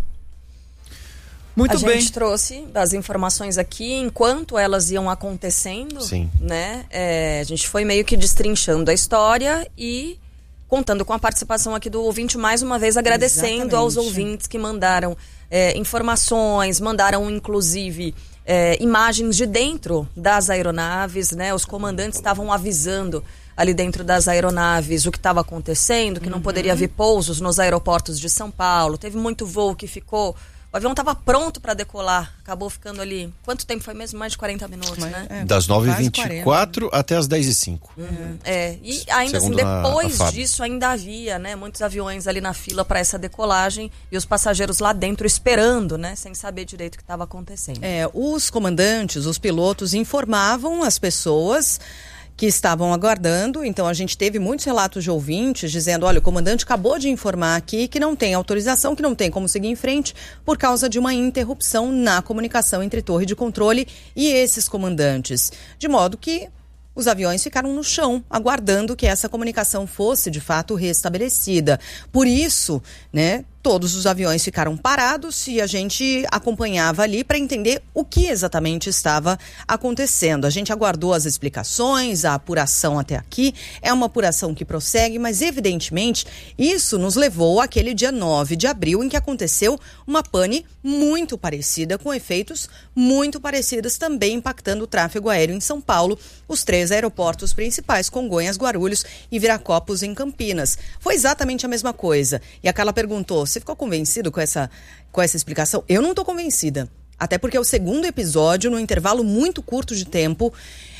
Muito a bem. gente trouxe as informações aqui enquanto elas iam acontecendo. Sim. Né? É, a gente foi meio que destrinchando a história e contando com a participação aqui do ouvinte, mais uma vez agradecendo Exatamente. aos ouvintes que mandaram é, informações, mandaram inclusive é, imagens de dentro das aeronaves, né? Os comandantes estavam avisando ali dentro das aeronaves o que estava acontecendo, que uhum. não poderia haver pousos nos aeroportos de São Paulo. Teve muito voo que ficou... O avião estava pronto para decolar, acabou ficando ali... Quanto tempo foi mesmo? Mais de quarenta minutos, Mas, né? É, das nove e vinte e quatro até as dez e cinco. Uhum. É, e ainda Segundo assim, depois na, disso ainda havia, né, muitos aviões ali na fila para essa decolagem e os passageiros lá dentro esperando, né, sem saber direito o que estava acontecendo. É, os comandantes, os pilotos informavam as pessoas que estavam aguardando, então a gente teve muitos relatos de ouvintes dizendo, olha, o comandante acabou de informar aqui que não tem autorização, que não tem como seguir em frente por causa de uma interrupção na comunicação entre torre de controle e esses comandantes, de modo que os aviões ficaram no chão, aguardando que essa comunicação fosse, de fato, restabelecida. Por isso, né, todos os aviões ficaram parados e a gente acompanhava ali para entender o que exatamente estava acontecendo. A gente aguardou as explicações, a apuração até aqui. É uma apuração que prossegue, mas, evidentemente, isso nos levou àquele dia nove de abril, em que aconteceu uma pane muito parecida, com efeitos muito parecidos, também impactando o tráfego aéreo em São Paulo, os três aeroportos principais, Congonhas, Guarulhos e Viracopos, em Campinas. Foi exatamente a mesma coisa. E a Carla perguntou, você ficou convencido com essa, com essa explicação? Eu não estou convencida. Até porque é o segundo episódio, num intervalo muito curto de tempo.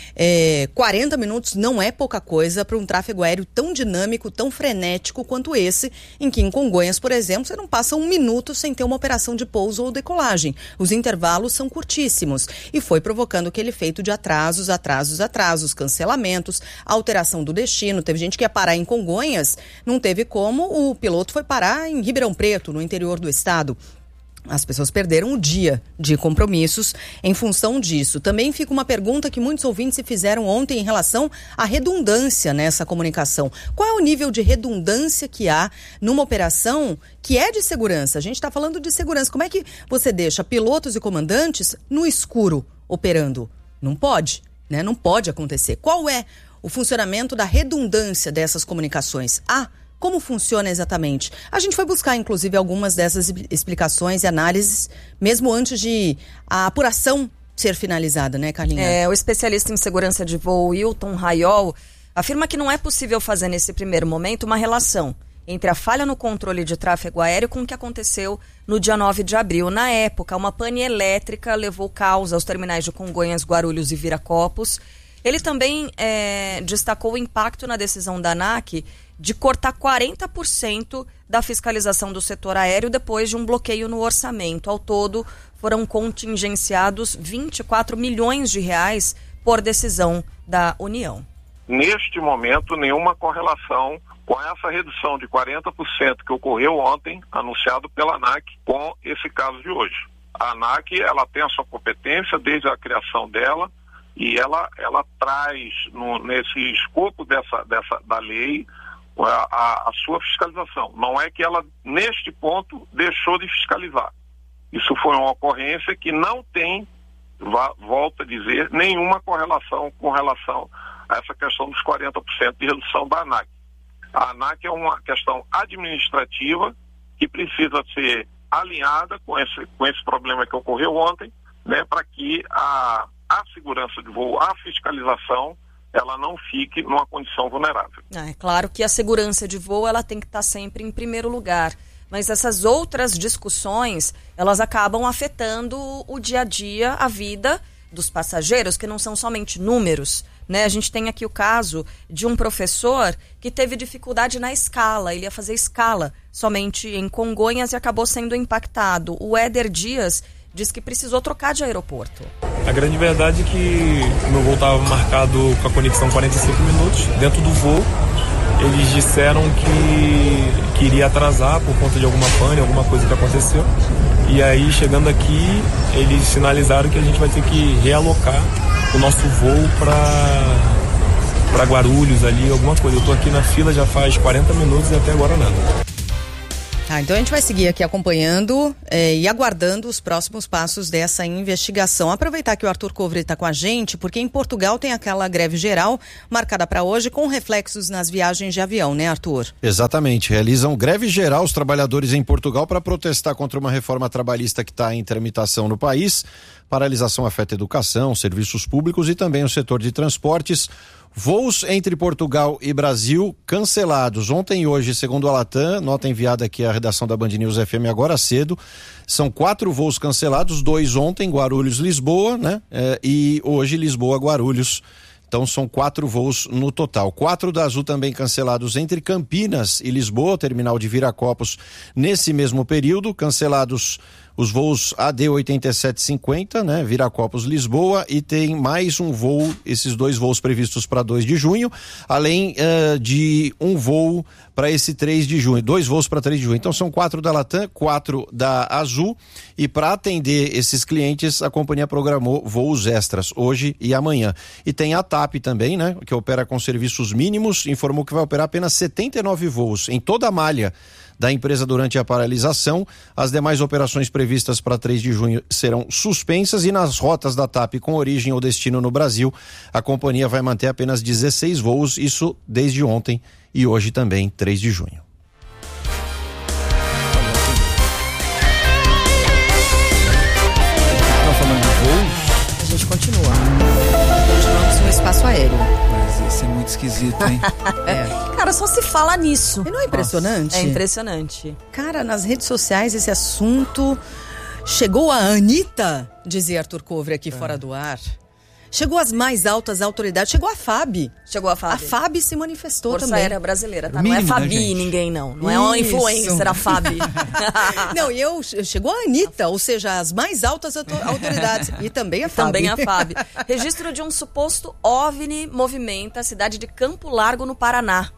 É, quarenta minutos não é pouca coisa para um tráfego aéreo tão dinâmico, tão frenético quanto esse, em que em Congonhas, por exemplo, você não passa um minuto sem ter uma operação de pouso ou decolagem. Os intervalos são curtíssimos e foi provocando aquele efeito de atrasos, atrasos, atrasos, cancelamentos, alteração do destino. Teve gente que ia parar em Congonhas, não teve como, o piloto foi parar em Ribeirão Preto, no interior do estado. As pessoas perderam o dia de compromissos em função disso. Também fica uma pergunta que muitos ouvintes se fizeram ontem em relação à redundância nessa comunicação. Qual é o nível de redundância que há numa operação que é de segurança? A gente está falando de segurança. Como é que você deixa pilotos e comandantes no escuro operando? Não pode, né? Não pode acontecer. Qual é o funcionamento da redundância dessas comunicações? Ah, como funciona exatamente? A gente foi buscar, inclusive, algumas dessas explicações e análises, mesmo antes de a apuração ser finalizada, né, Carlinha? É, o especialista em segurança de voo, Hilton Raiol, afirma que não é possível fazer, nesse primeiro momento, uma relação entre a falha no controle de tráfego aéreo com o que aconteceu no dia nove de abril. Na época, uma pane elétrica levou causa aos terminais de Congonhas, Guarulhos e Viracopos. Ele também é, destacou o impacto na decisão da ANAC de cortar quarenta por cento da fiscalização do setor aéreo depois de um bloqueio no orçamento. Ao todo, foram contingenciados vinte e quatro milhões de reais por decisão da União. Neste momento, nenhuma correlação com essa redução de quarenta por cento que ocorreu ontem, anunciado pela ANAC, com esse caso de hoje. A ANAC, ela tem a sua competência desde a criação dela e ela, ela traz no, nesse escopo dessa, dessa, da lei a, a, a sua fiscalização. Não é que ela, neste ponto, deixou de fiscalizar. Isso foi uma ocorrência que não tem, volto a dizer, nenhuma correlação com relação a essa questão dos quarenta por cento de redução da ANAC. A ANAC é uma questão administrativa que precisa ser alinhada com esse, com esse problema que ocorreu ontem, né, para que a, a segurança de voo, a fiscalização, ela não fique numa condição vulnerável. É claro que a segurança de voo ela tem que estar sempre em primeiro lugar, mas essas outras discussões, elas acabam afetando o dia a dia, a vida dos passageiros, que não são somente números, Né? A gente tem aqui o caso de um professor que teve dificuldade na escala, ele ia fazer escala somente em Congonhas e acabou sendo impactado. O Éder Dias diz que precisou trocar de aeroporto. A grande verdade é que o meu voo estava marcado com a conexão quarenta e cinco minutos. Dentro do voo, eles disseram que, que iria atrasar por conta de alguma pane, alguma coisa que aconteceu. E aí, chegando aqui, eles sinalizaram que a gente vai ter que realocar o nosso voo para para Guarulhos ali, alguma coisa. Eu tô aqui na fila já faz quarenta minutos e até agora nada. Ah, então a gente vai seguir aqui acompanhando eh, e aguardando os próximos passos dessa investigação. Aproveitar que o Arthur Covre está com a gente, porque em Portugal tem aquela greve geral marcada para hoje com reflexos nas viagens de avião, né, Arthur? Exatamente. Realizam greve geral os trabalhadores em Portugal para protestar contra uma reforma trabalhista que está em tramitação no país. Paralisação afeta educação, serviços públicos e também o setor de transportes. Voos entre Portugal e Brasil cancelados ontem e hoje, segundo a Latam, nota enviada aqui à redação da Band News F M agora cedo, são quatro voos cancelados, dois ontem, Guarulhos-Lisboa, né? É, e hoje Lisboa-Guarulhos. Então são quatro voos no total. Quatro da Azul também cancelados entre Campinas e Lisboa, terminal de Viracopos, nesse mesmo período, cancelados os voos A D oitenta e sete cinquenta, né? Viracopos, Lisboa, e tem mais um voo, esses dois voos previstos para dois de junho, além uh, de um voo para esse três de junho, dois voos para três de junho. Então são quatro da Latam, quatro da Azul, e para atender esses clientes, a companhia programou voos extras hoje e amanhã. E tem a TAP também, né? Que opera com serviços mínimos, informou que vai operar apenas setenta e nove voos em toda a malha da empresa durante a paralisação. As demais operações previstas para três de junho serão suspensas e nas rotas da TAP com origem ou destino no Brasil, a companhia vai manter apenas dezesseis voos, isso desde ontem e hoje também, três de junho. Estão falando de voos? A gente continua. Continuamos no espaço aéreo. Mas isso é muito esquisito, hein? É. Cara, só se fala nisso. E não é impressionante? Nossa, é impressionante. Cara, nas redes sociais esse assunto chegou a Anitta, dizia Arthur Covre aqui é. fora do ar. Chegou às mais altas autoridades, chegou a F A B. Chegou a F A B. A F A B se manifestou Força também. Aérea Brasileira, tá? Mínimo, não é Fabi né, ninguém, não. Não é uma influencer, a F A B. Não, e eu, chegou a Anitta, ou seja, as mais altas autoridades. E também a F A B. Também a F A B. Registro de um suposto OVNI movimenta a cidade de Campo Largo, no Paraná.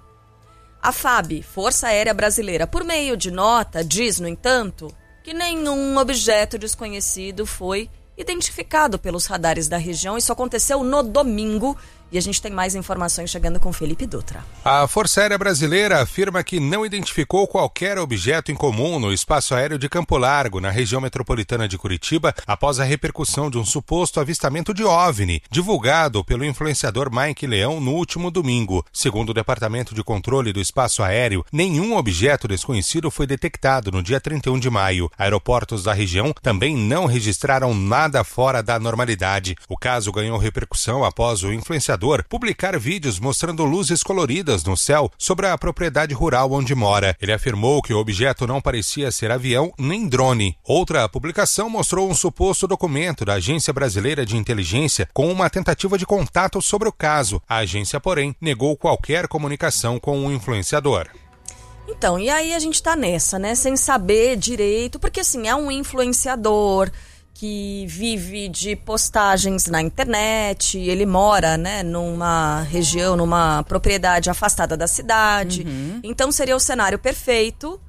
A F A B, Força Aérea Brasileira, por meio de nota, diz, no entanto, que nenhum objeto desconhecido foi identificado pelos radares da região. Isso aconteceu no domingo. E a gente tem mais informações chegando com Felipe Dutra. A Força Aérea Brasileira afirma que não identificou qualquer objeto em comum no espaço aéreo de Campo Largo, na região metropolitana de Curitiba, após a repercussão de um suposto avistamento de OVNI, divulgado pelo influenciador Mike Leão no último domingo. Segundo o Departamento de Controle do Espaço Aéreo, nenhum objeto desconhecido foi detectado no dia trinta e um de maio. Aeroportos da região também não registraram nada fora da normalidade. O caso ganhou repercussão após o influenciador publicar vídeos mostrando luzes coloridas no céu sobre a propriedade rural onde mora. Ele afirmou que o objeto não parecia ser avião nem drone. Outra publicação mostrou um suposto documento da Agência Brasileira de Inteligência com uma tentativa de contato sobre o caso. A agência, porém, negou qualquer comunicação com o influenciador. Então, e aí a gente tá nessa, né? Sem saber direito, porque assim, é um influenciador que vive de postagens na internet, ele mora, né, numa região, numa propriedade afastada da cidade. Uhum. Então seria o cenário perfeito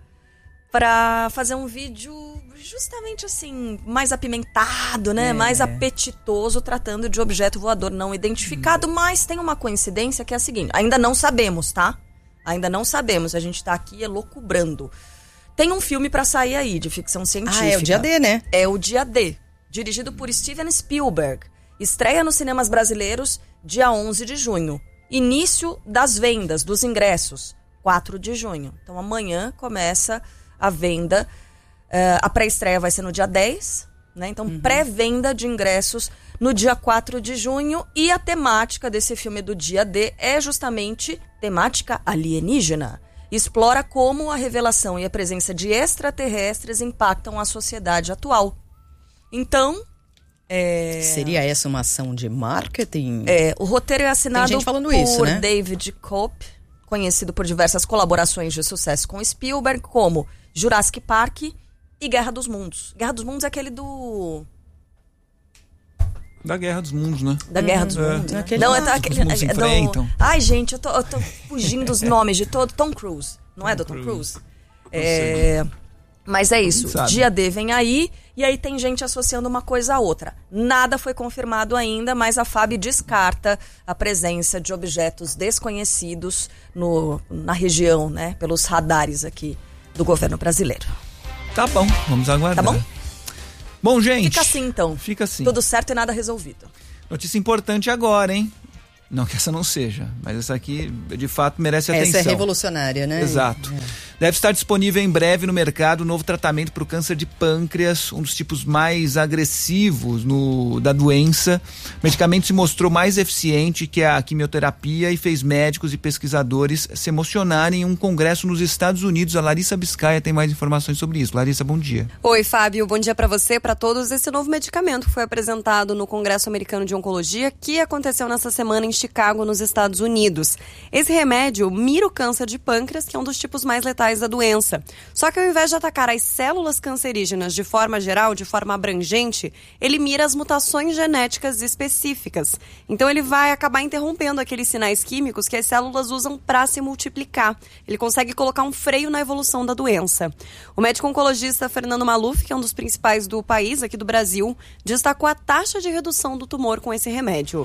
para fazer um vídeo justamente assim, mais apimentado, né, é. mais apetitoso, tratando de objeto voador não identificado. Uhum. Mas tem uma coincidência que é a seguinte, ainda não sabemos, tá? Ainda não sabemos, a gente tá aqui elucubrando. Tem um filme pra sair aí, de ficção científica. Ah, é o Dia D, né? É o Dia D, dirigido por Steven Spielberg. Estreia nos cinemas brasileiros dia onze de junho. Início das vendas, dos ingressos, quatro de junho. Então amanhã começa a venda. Uh, a pré-estreia vai ser no dia dez, né? Então uhum. pré-venda de ingressos no dia quatro de junho. E a temática desse filme do Dia D é justamente temática alienígena. Explora como a revelação e a presença de extraterrestres impactam a sociedade atual. Então, É... Seria essa uma ação de marketing? É, o roteiro é assinado Tem gente falando por isso, né? David Koepp, conhecido por diversas colaborações de sucesso com Spielberg, como Jurassic Park e Guerra dos Mundos. Guerra dos Mundos é aquele do... Da Guerra dos Mundos, né? Da Guerra dos é. Mundos. Aquele Não, lá. é tá, aquele... Os mundos se é enfrentam. do... Ai, gente, eu tô, eu tô fugindo dos nomes de todo. Tom Cruise. Não é do Tom Cruise? É... Mas é isso. Dia D vem aí, e aí tem gente associando uma coisa a outra. Nada foi confirmado ainda, mas a F A B descarta a presença de objetos desconhecidos no, na região, né? Pelos radares aqui do governo brasileiro. Tá bom, vamos aguardar. Tá bom? Bom, gente. Fica assim, então. Fica assim. Tudo certo e nada resolvido. Notícia importante agora, hein? Não que essa não seja, mas essa aqui, de fato, merece atenção. Essa é revolucionária, né? Exato. É. Deve estar disponível em breve no mercado um novo tratamento para o câncer de pâncreas, um dos tipos mais agressivos no, da doença. O medicamento se mostrou mais eficiente que a quimioterapia e fez médicos e pesquisadores se emocionarem em um congresso nos Estados Unidos. A Larissa Biscaia tem mais informações sobre isso. Larissa, bom dia. Oi, Fábio. Bom dia para você, para todos. Esse novo medicamento foi apresentado no Congresso Americano de Oncologia, que aconteceu nessa semana em Chicago, nos Estados Unidos. Esse remédio mira o câncer de pâncreas, que é um dos tipos mais letais da doença. Só que ao invés de atacar as células cancerígenas de forma geral, de forma abrangente, ele mira as mutações genéticas específicas. Então ele vai acabar interrompendo aqueles sinais químicos que as células usam para se multiplicar. Ele consegue colocar um freio na evolução da doença. O médico oncologista Fernando Maluf, que é um dos principais do país, aqui do Brasil, destacou a taxa de redução do tumor com esse remédio.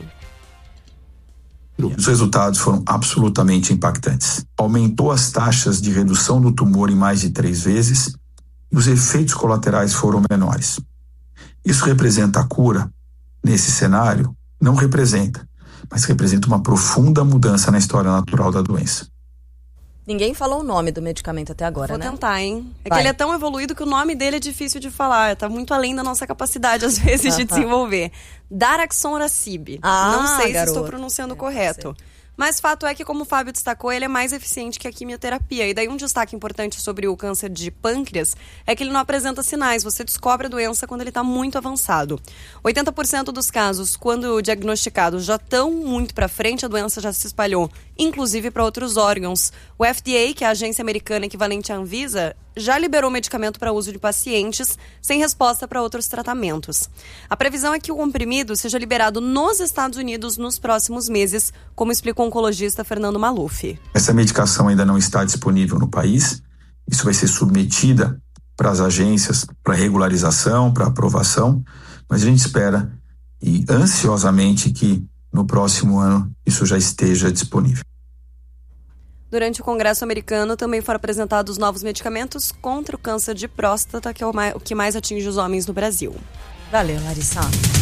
Os resultados foram absolutamente impactantes. Aumentou as taxas de redução do tumor em mais de três vezes e os efeitos colaterais foram menores. Isso representa a cura? Nesse cenário, não representa, mas representa uma profunda mudança na história natural da doença. Ninguém falou o nome do medicamento até agora, Vou né? Vou tentar, hein? É Vai. que ele é tão evoluído que o nome dele é difícil de falar. Tá muito além da nossa capacidade, às vezes, de desenvolver. Daraxonrasib. Ah, Não sei garoto. se estou pronunciando É, correto. Mas fato é que, como o Fábio destacou, ele é mais eficiente que a quimioterapia. E daí um destaque importante sobre o câncer de pâncreas é que ele não apresenta sinais. Você descobre a doença quando ele está muito avançado. oitenta por cento dos casos, quando diagnosticados, já estão muito para frente, a doença já se espalhou, inclusive para outros órgãos. O F D A, que é a agência americana equivalente à Anvisa, já liberou o medicamento para uso de pacientes sem resposta para outros tratamentos. A previsão é que o comprimido seja liberado nos Estados Unidos nos próximos meses, como explicou o oncologista Fernando Maluf. Essa medicação ainda não está disponível no país. Isso vai ser submetida para as agências para regularização, para aprovação, mas a gente espera e ansiosamente que no próximo ano isso já esteja disponível. Durante o Congresso americano também foram apresentados novos medicamentos contra o câncer de próstata, que é o, mais, o que mais atinge os homens no Brasil. Valeu, Larissa.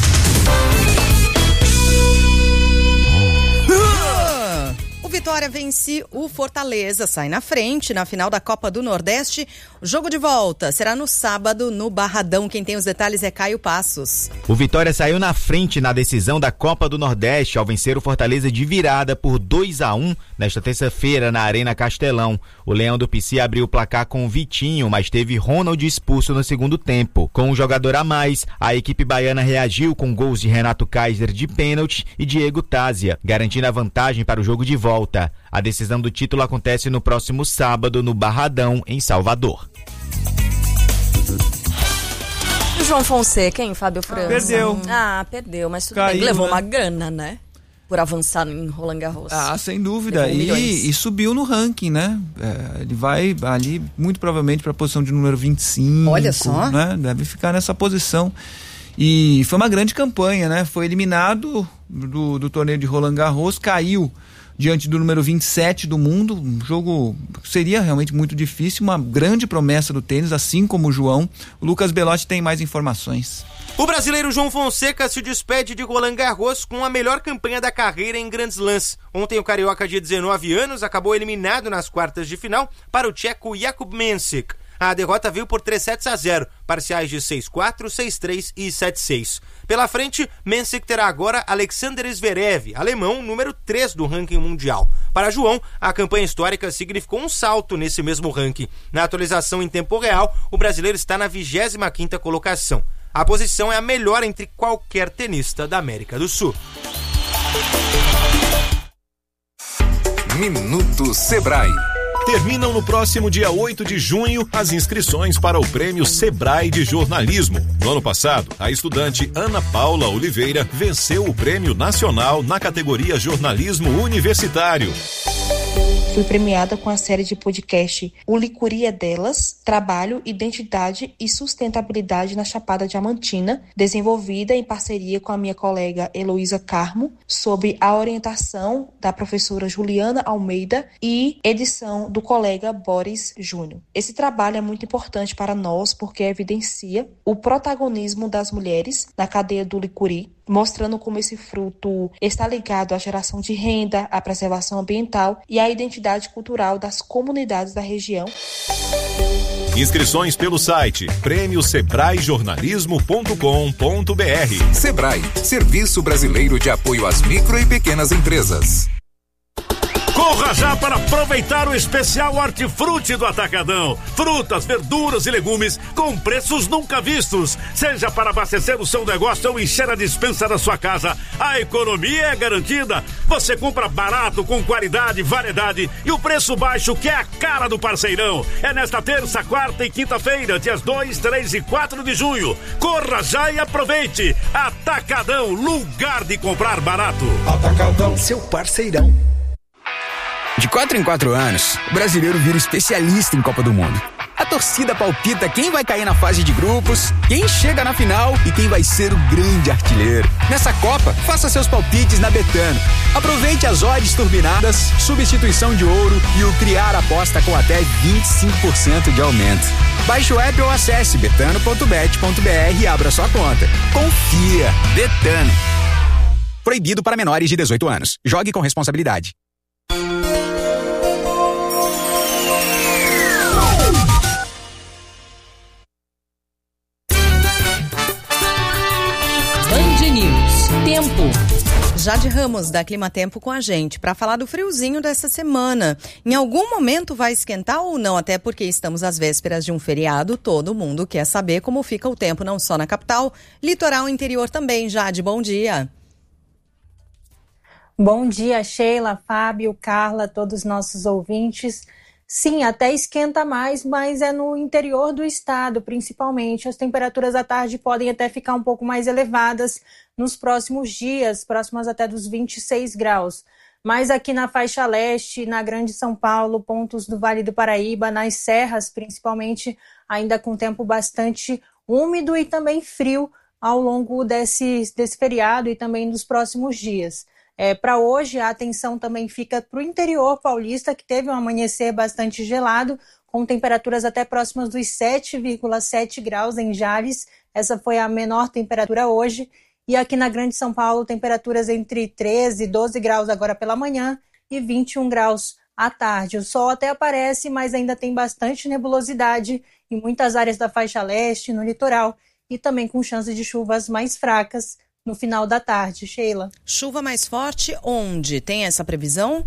O Vitória vence o Fortaleza, sai na frente na final da Copa do Nordeste. O jogo de volta será no sábado no Barradão. Quem tem os detalhes é Caio Passos. O Vitória saiu na frente na decisão da Copa do Nordeste ao vencer o Fortaleza de virada por dois a um nesta terça-feira na Arena Castelão. O Leão do Pici abriu o placar com o Vitinho, mas teve Ronald expulso no segundo tempo. Com um jogador a mais, a equipe baiana reagiu com gols de Renato Kaiser de pênalti e Diego Tázia, garantindo a vantagem para o jogo de volta. A decisão do título acontece no próximo sábado no Barradão, em Salvador. João Fonseca, hein, Fábio França? Perdeu. Ah, perdeu, mas tudo Caiu, bem. Levou né? uma grana, né? Por avançar em Roland Garros. Ah, sem dúvida. Levou milhões. E, e subiu no ranking, né? É, ele vai ali, muito provavelmente, para a posição de número vinte e cinco. Olha só. Né? Deve ficar nessa posição. E foi uma grande campanha, né? Foi eliminado do, do torneio de Roland Garros, caiu diante do número vinte e sete do mundo, um jogo seria realmente muito difícil, uma grande promessa do tênis, assim como o João. O Lucas Belotti tem mais informações. O brasileiro João Fonseca se despede de Roland Garros com a melhor campanha da carreira em Grand Slams. Ontem o carioca de dezenove anos acabou eliminado nas quartas de final para o tcheco Jakub Mensik. A derrota veio por três sets a zero, parciais de seis a quatro, seis a três e sete a seis. Pela frente, Mensik terá agora Alexander Zverev, alemão número três do ranking mundial. Para João, a campanha histórica significou um salto nesse mesmo ranking. Na atualização em tempo real, o brasileiro está na vigésima quinta colocação. A posição é a melhor entre qualquer tenista da América do Sul. Minuto Sebrae. Terminam no próximo dia oito de junho as inscrições para o Prêmio Sebrae de Jornalismo. No ano passado, a estudante Ana Paula Oliveira venceu o Prêmio Nacional na categoria Jornalismo Universitário. Fui premiada com a série de podcast O Licuri é Delas, Trabalho, Identidade e Sustentabilidade na Chapada Diamantina, desenvolvida em parceria com a minha colega Heloísa Carmo, sob a orientação da professora Juliana Almeida e edição do colega Boris Júnior. Esse trabalho é muito importante para nós porque evidencia o protagonismo das mulheres na cadeia do licuri, mostrando como esse fruto está ligado à geração de renda, à preservação ambiental e à identidade cultural das comunidades da região. Inscrições pelo site prêmio sebrae jornalismo ponto com ponto br. Sebrae, Serviço Brasileiro de Apoio às Micro e Pequenas Empresas. Corra já para aproveitar o especial Hortifruti do Atacadão. Frutas, verduras e legumes com preços nunca vistos. Seja para abastecer o seu negócio ou encher a despensa da sua casa, a economia é garantida. Você compra barato, com qualidade, variedade e o preço baixo que é a cara do parceirão. É nesta terça, quarta e quinta-feira, dias dois, três e quatro de junho. Corra já e aproveite. Atacadão, lugar de comprar barato. Atacadão, seu parceirão. De quatro em quatro anos, o brasileiro vira especialista em Copa do Mundo. A torcida palpita quem vai cair na fase de grupos, quem chega na final e quem vai ser o grande artilheiro. Nessa Copa, faça seus palpites na Betano. Aproveite as odds turbinadas, substituição de ouro e o criar aposta com até vinte e cinco por cento de aumento. Baixe o app ou acesse betano ponto bet ponto br e abra sua conta. Confia. Betano. Proibido para menores de dezoito anos. Jogue com responsabilidade. Band News. Tempo. Jade Ramos, da Clima Tempo, com a gente, para falar do friozinho dessa semana. Em algum momento vai esquentar ou não? Até porque estamos às vésperas de um feriado, todo mundo quer saber como fica o tempo, não só na capital, litoral e interior também. Jade, bom dia. Bom dia, Sheila, Fábio, Carla, todos os nossos ouvintes. Sim, até esquenta mais, mas é no interior do estado, principalmente. As temperaturas à tarde podem até ficar um pouco mais elevadas nos próximos dias, próximas até dos vinte e seis graus. Mas aqui na faixa leste, na Grande São Paulo, pontos do Vale do Paraíba, nas serras, principalmente, ainda com tempo bastante úmido e também frio ao longo desse, desse feriado e também dos próximos dias. É, para hoje, a atenção também fica para o interior paulista, que teve um amanhecer bastante gelado, com temperaturas até próximas dos sete vírgula sete graus em Jales. Essa foi a menor temperatura hoje. E aqui na Grande São Paulo, temperaturas entre treze e doze graus agora pela manhã e vinte e um graus à tarde. O sol até aparece, mas ainda tem bastante nebulosidade em muitas áreas da faixa leste, no litoral, e também com chance de chuvas mais fracas no final da tarde. Sheila. Chuva mais forte onde? Tem essa previsão?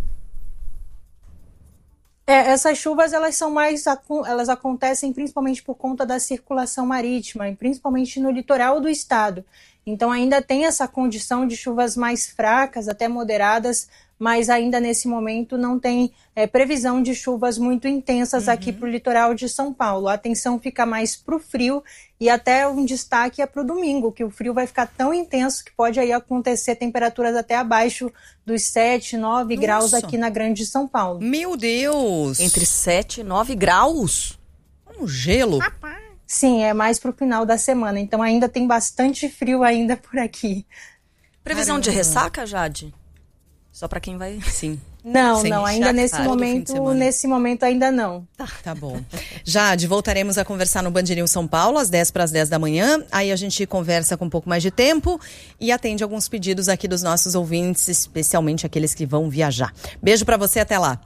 É, essas chuvas elas são mais elas acontecem principalmente por conta da circulação marítima, e principalmente no litoral do estado. Então ainda tem essa condição de chuvas mais fracas, até moderadas, mas ainda nesse momento não tem é, previsão de chuvas muito intensas uhum. aqui para o litoral de São Paulo. A atenção fica mais para o frio e até um destaque é para o domingo, que o frio vai ficar tão intenso que pode aí acontecer temperaturas até abaixo dos sete, nove Nossa. graus aqui na Grande São Paulo. Meu Deus! Entre sete e nove graus? Um gelo? Sim, é mais para o final da semana, então ainda tem bastante frio ainda por aqui. Previsão Caramba. de ressaca, Jade? Só para quem vai... Sim. Não, Sem não, ainda nesse momento, nesse momento ainda não. Tá, tá bom. Jade, voltaremos a conversar no Band News São Paulo, às dez para as dez da manhã. Aí a gente conversa com um pouco mais de tempo e atende alguns pedidos aqui dos nossos ouvintes, especialmente aqueles que vão viajar. Beijo para você, até lá.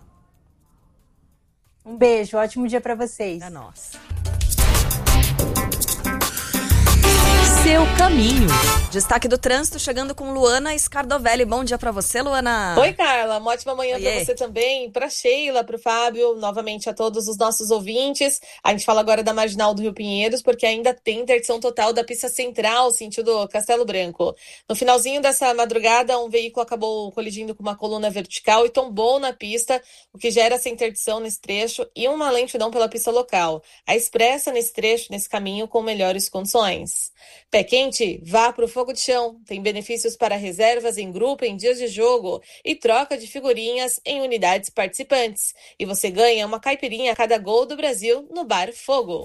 Um beijo, ótimo dia para vocês. É nossa. seu caminho. Destaque do trânsito chegando com Luana Scardovelli. Bom dia pra você, Luana. Oi, Carla. Uma ótima manhã Oiê. pra você também, pra Sheila, pro Fábio, novamente a todos os nossos ouvintes. A gente fala agora da Marginal do Rio Pinheiros, porque ainda tem interdição total da pista central, sentido Castelo Branco. No finalzinho dessa madrugada, um veículo acabou colidindo com uma coluna vertical e tombou na pista, o que gera essa interdição nesse trecho e uma lentidão pela pista local. A expressa nesse trecho, nesse caminho, com melhores condições. Pé quente, vá pro Fogo de Chão. Tem benefícios para reservas em grupo em dias de jogo e troca de figurinhas em unidades participantes. E você ganha uma caipirinha a cada gol do Brasil no Bar Fogo.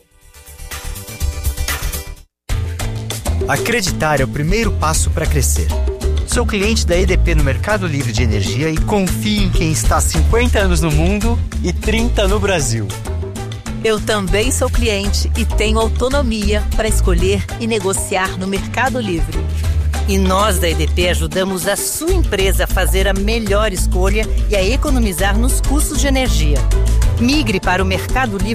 Acreditar é o primeiro passo para crescer. Sou cliente da E D P no Mercado Livre de Energia e confio em quem está há cinquenta anos no mundo e trinta no Brasil. Eu também sou cliente e tenho autonomia para escolher e negociar no Mercado Livre. E nós da E D P ajudamos a sua empresa a fazer a melhor escolha e a economizar nos custos de energia. Migre para o Mercado Livre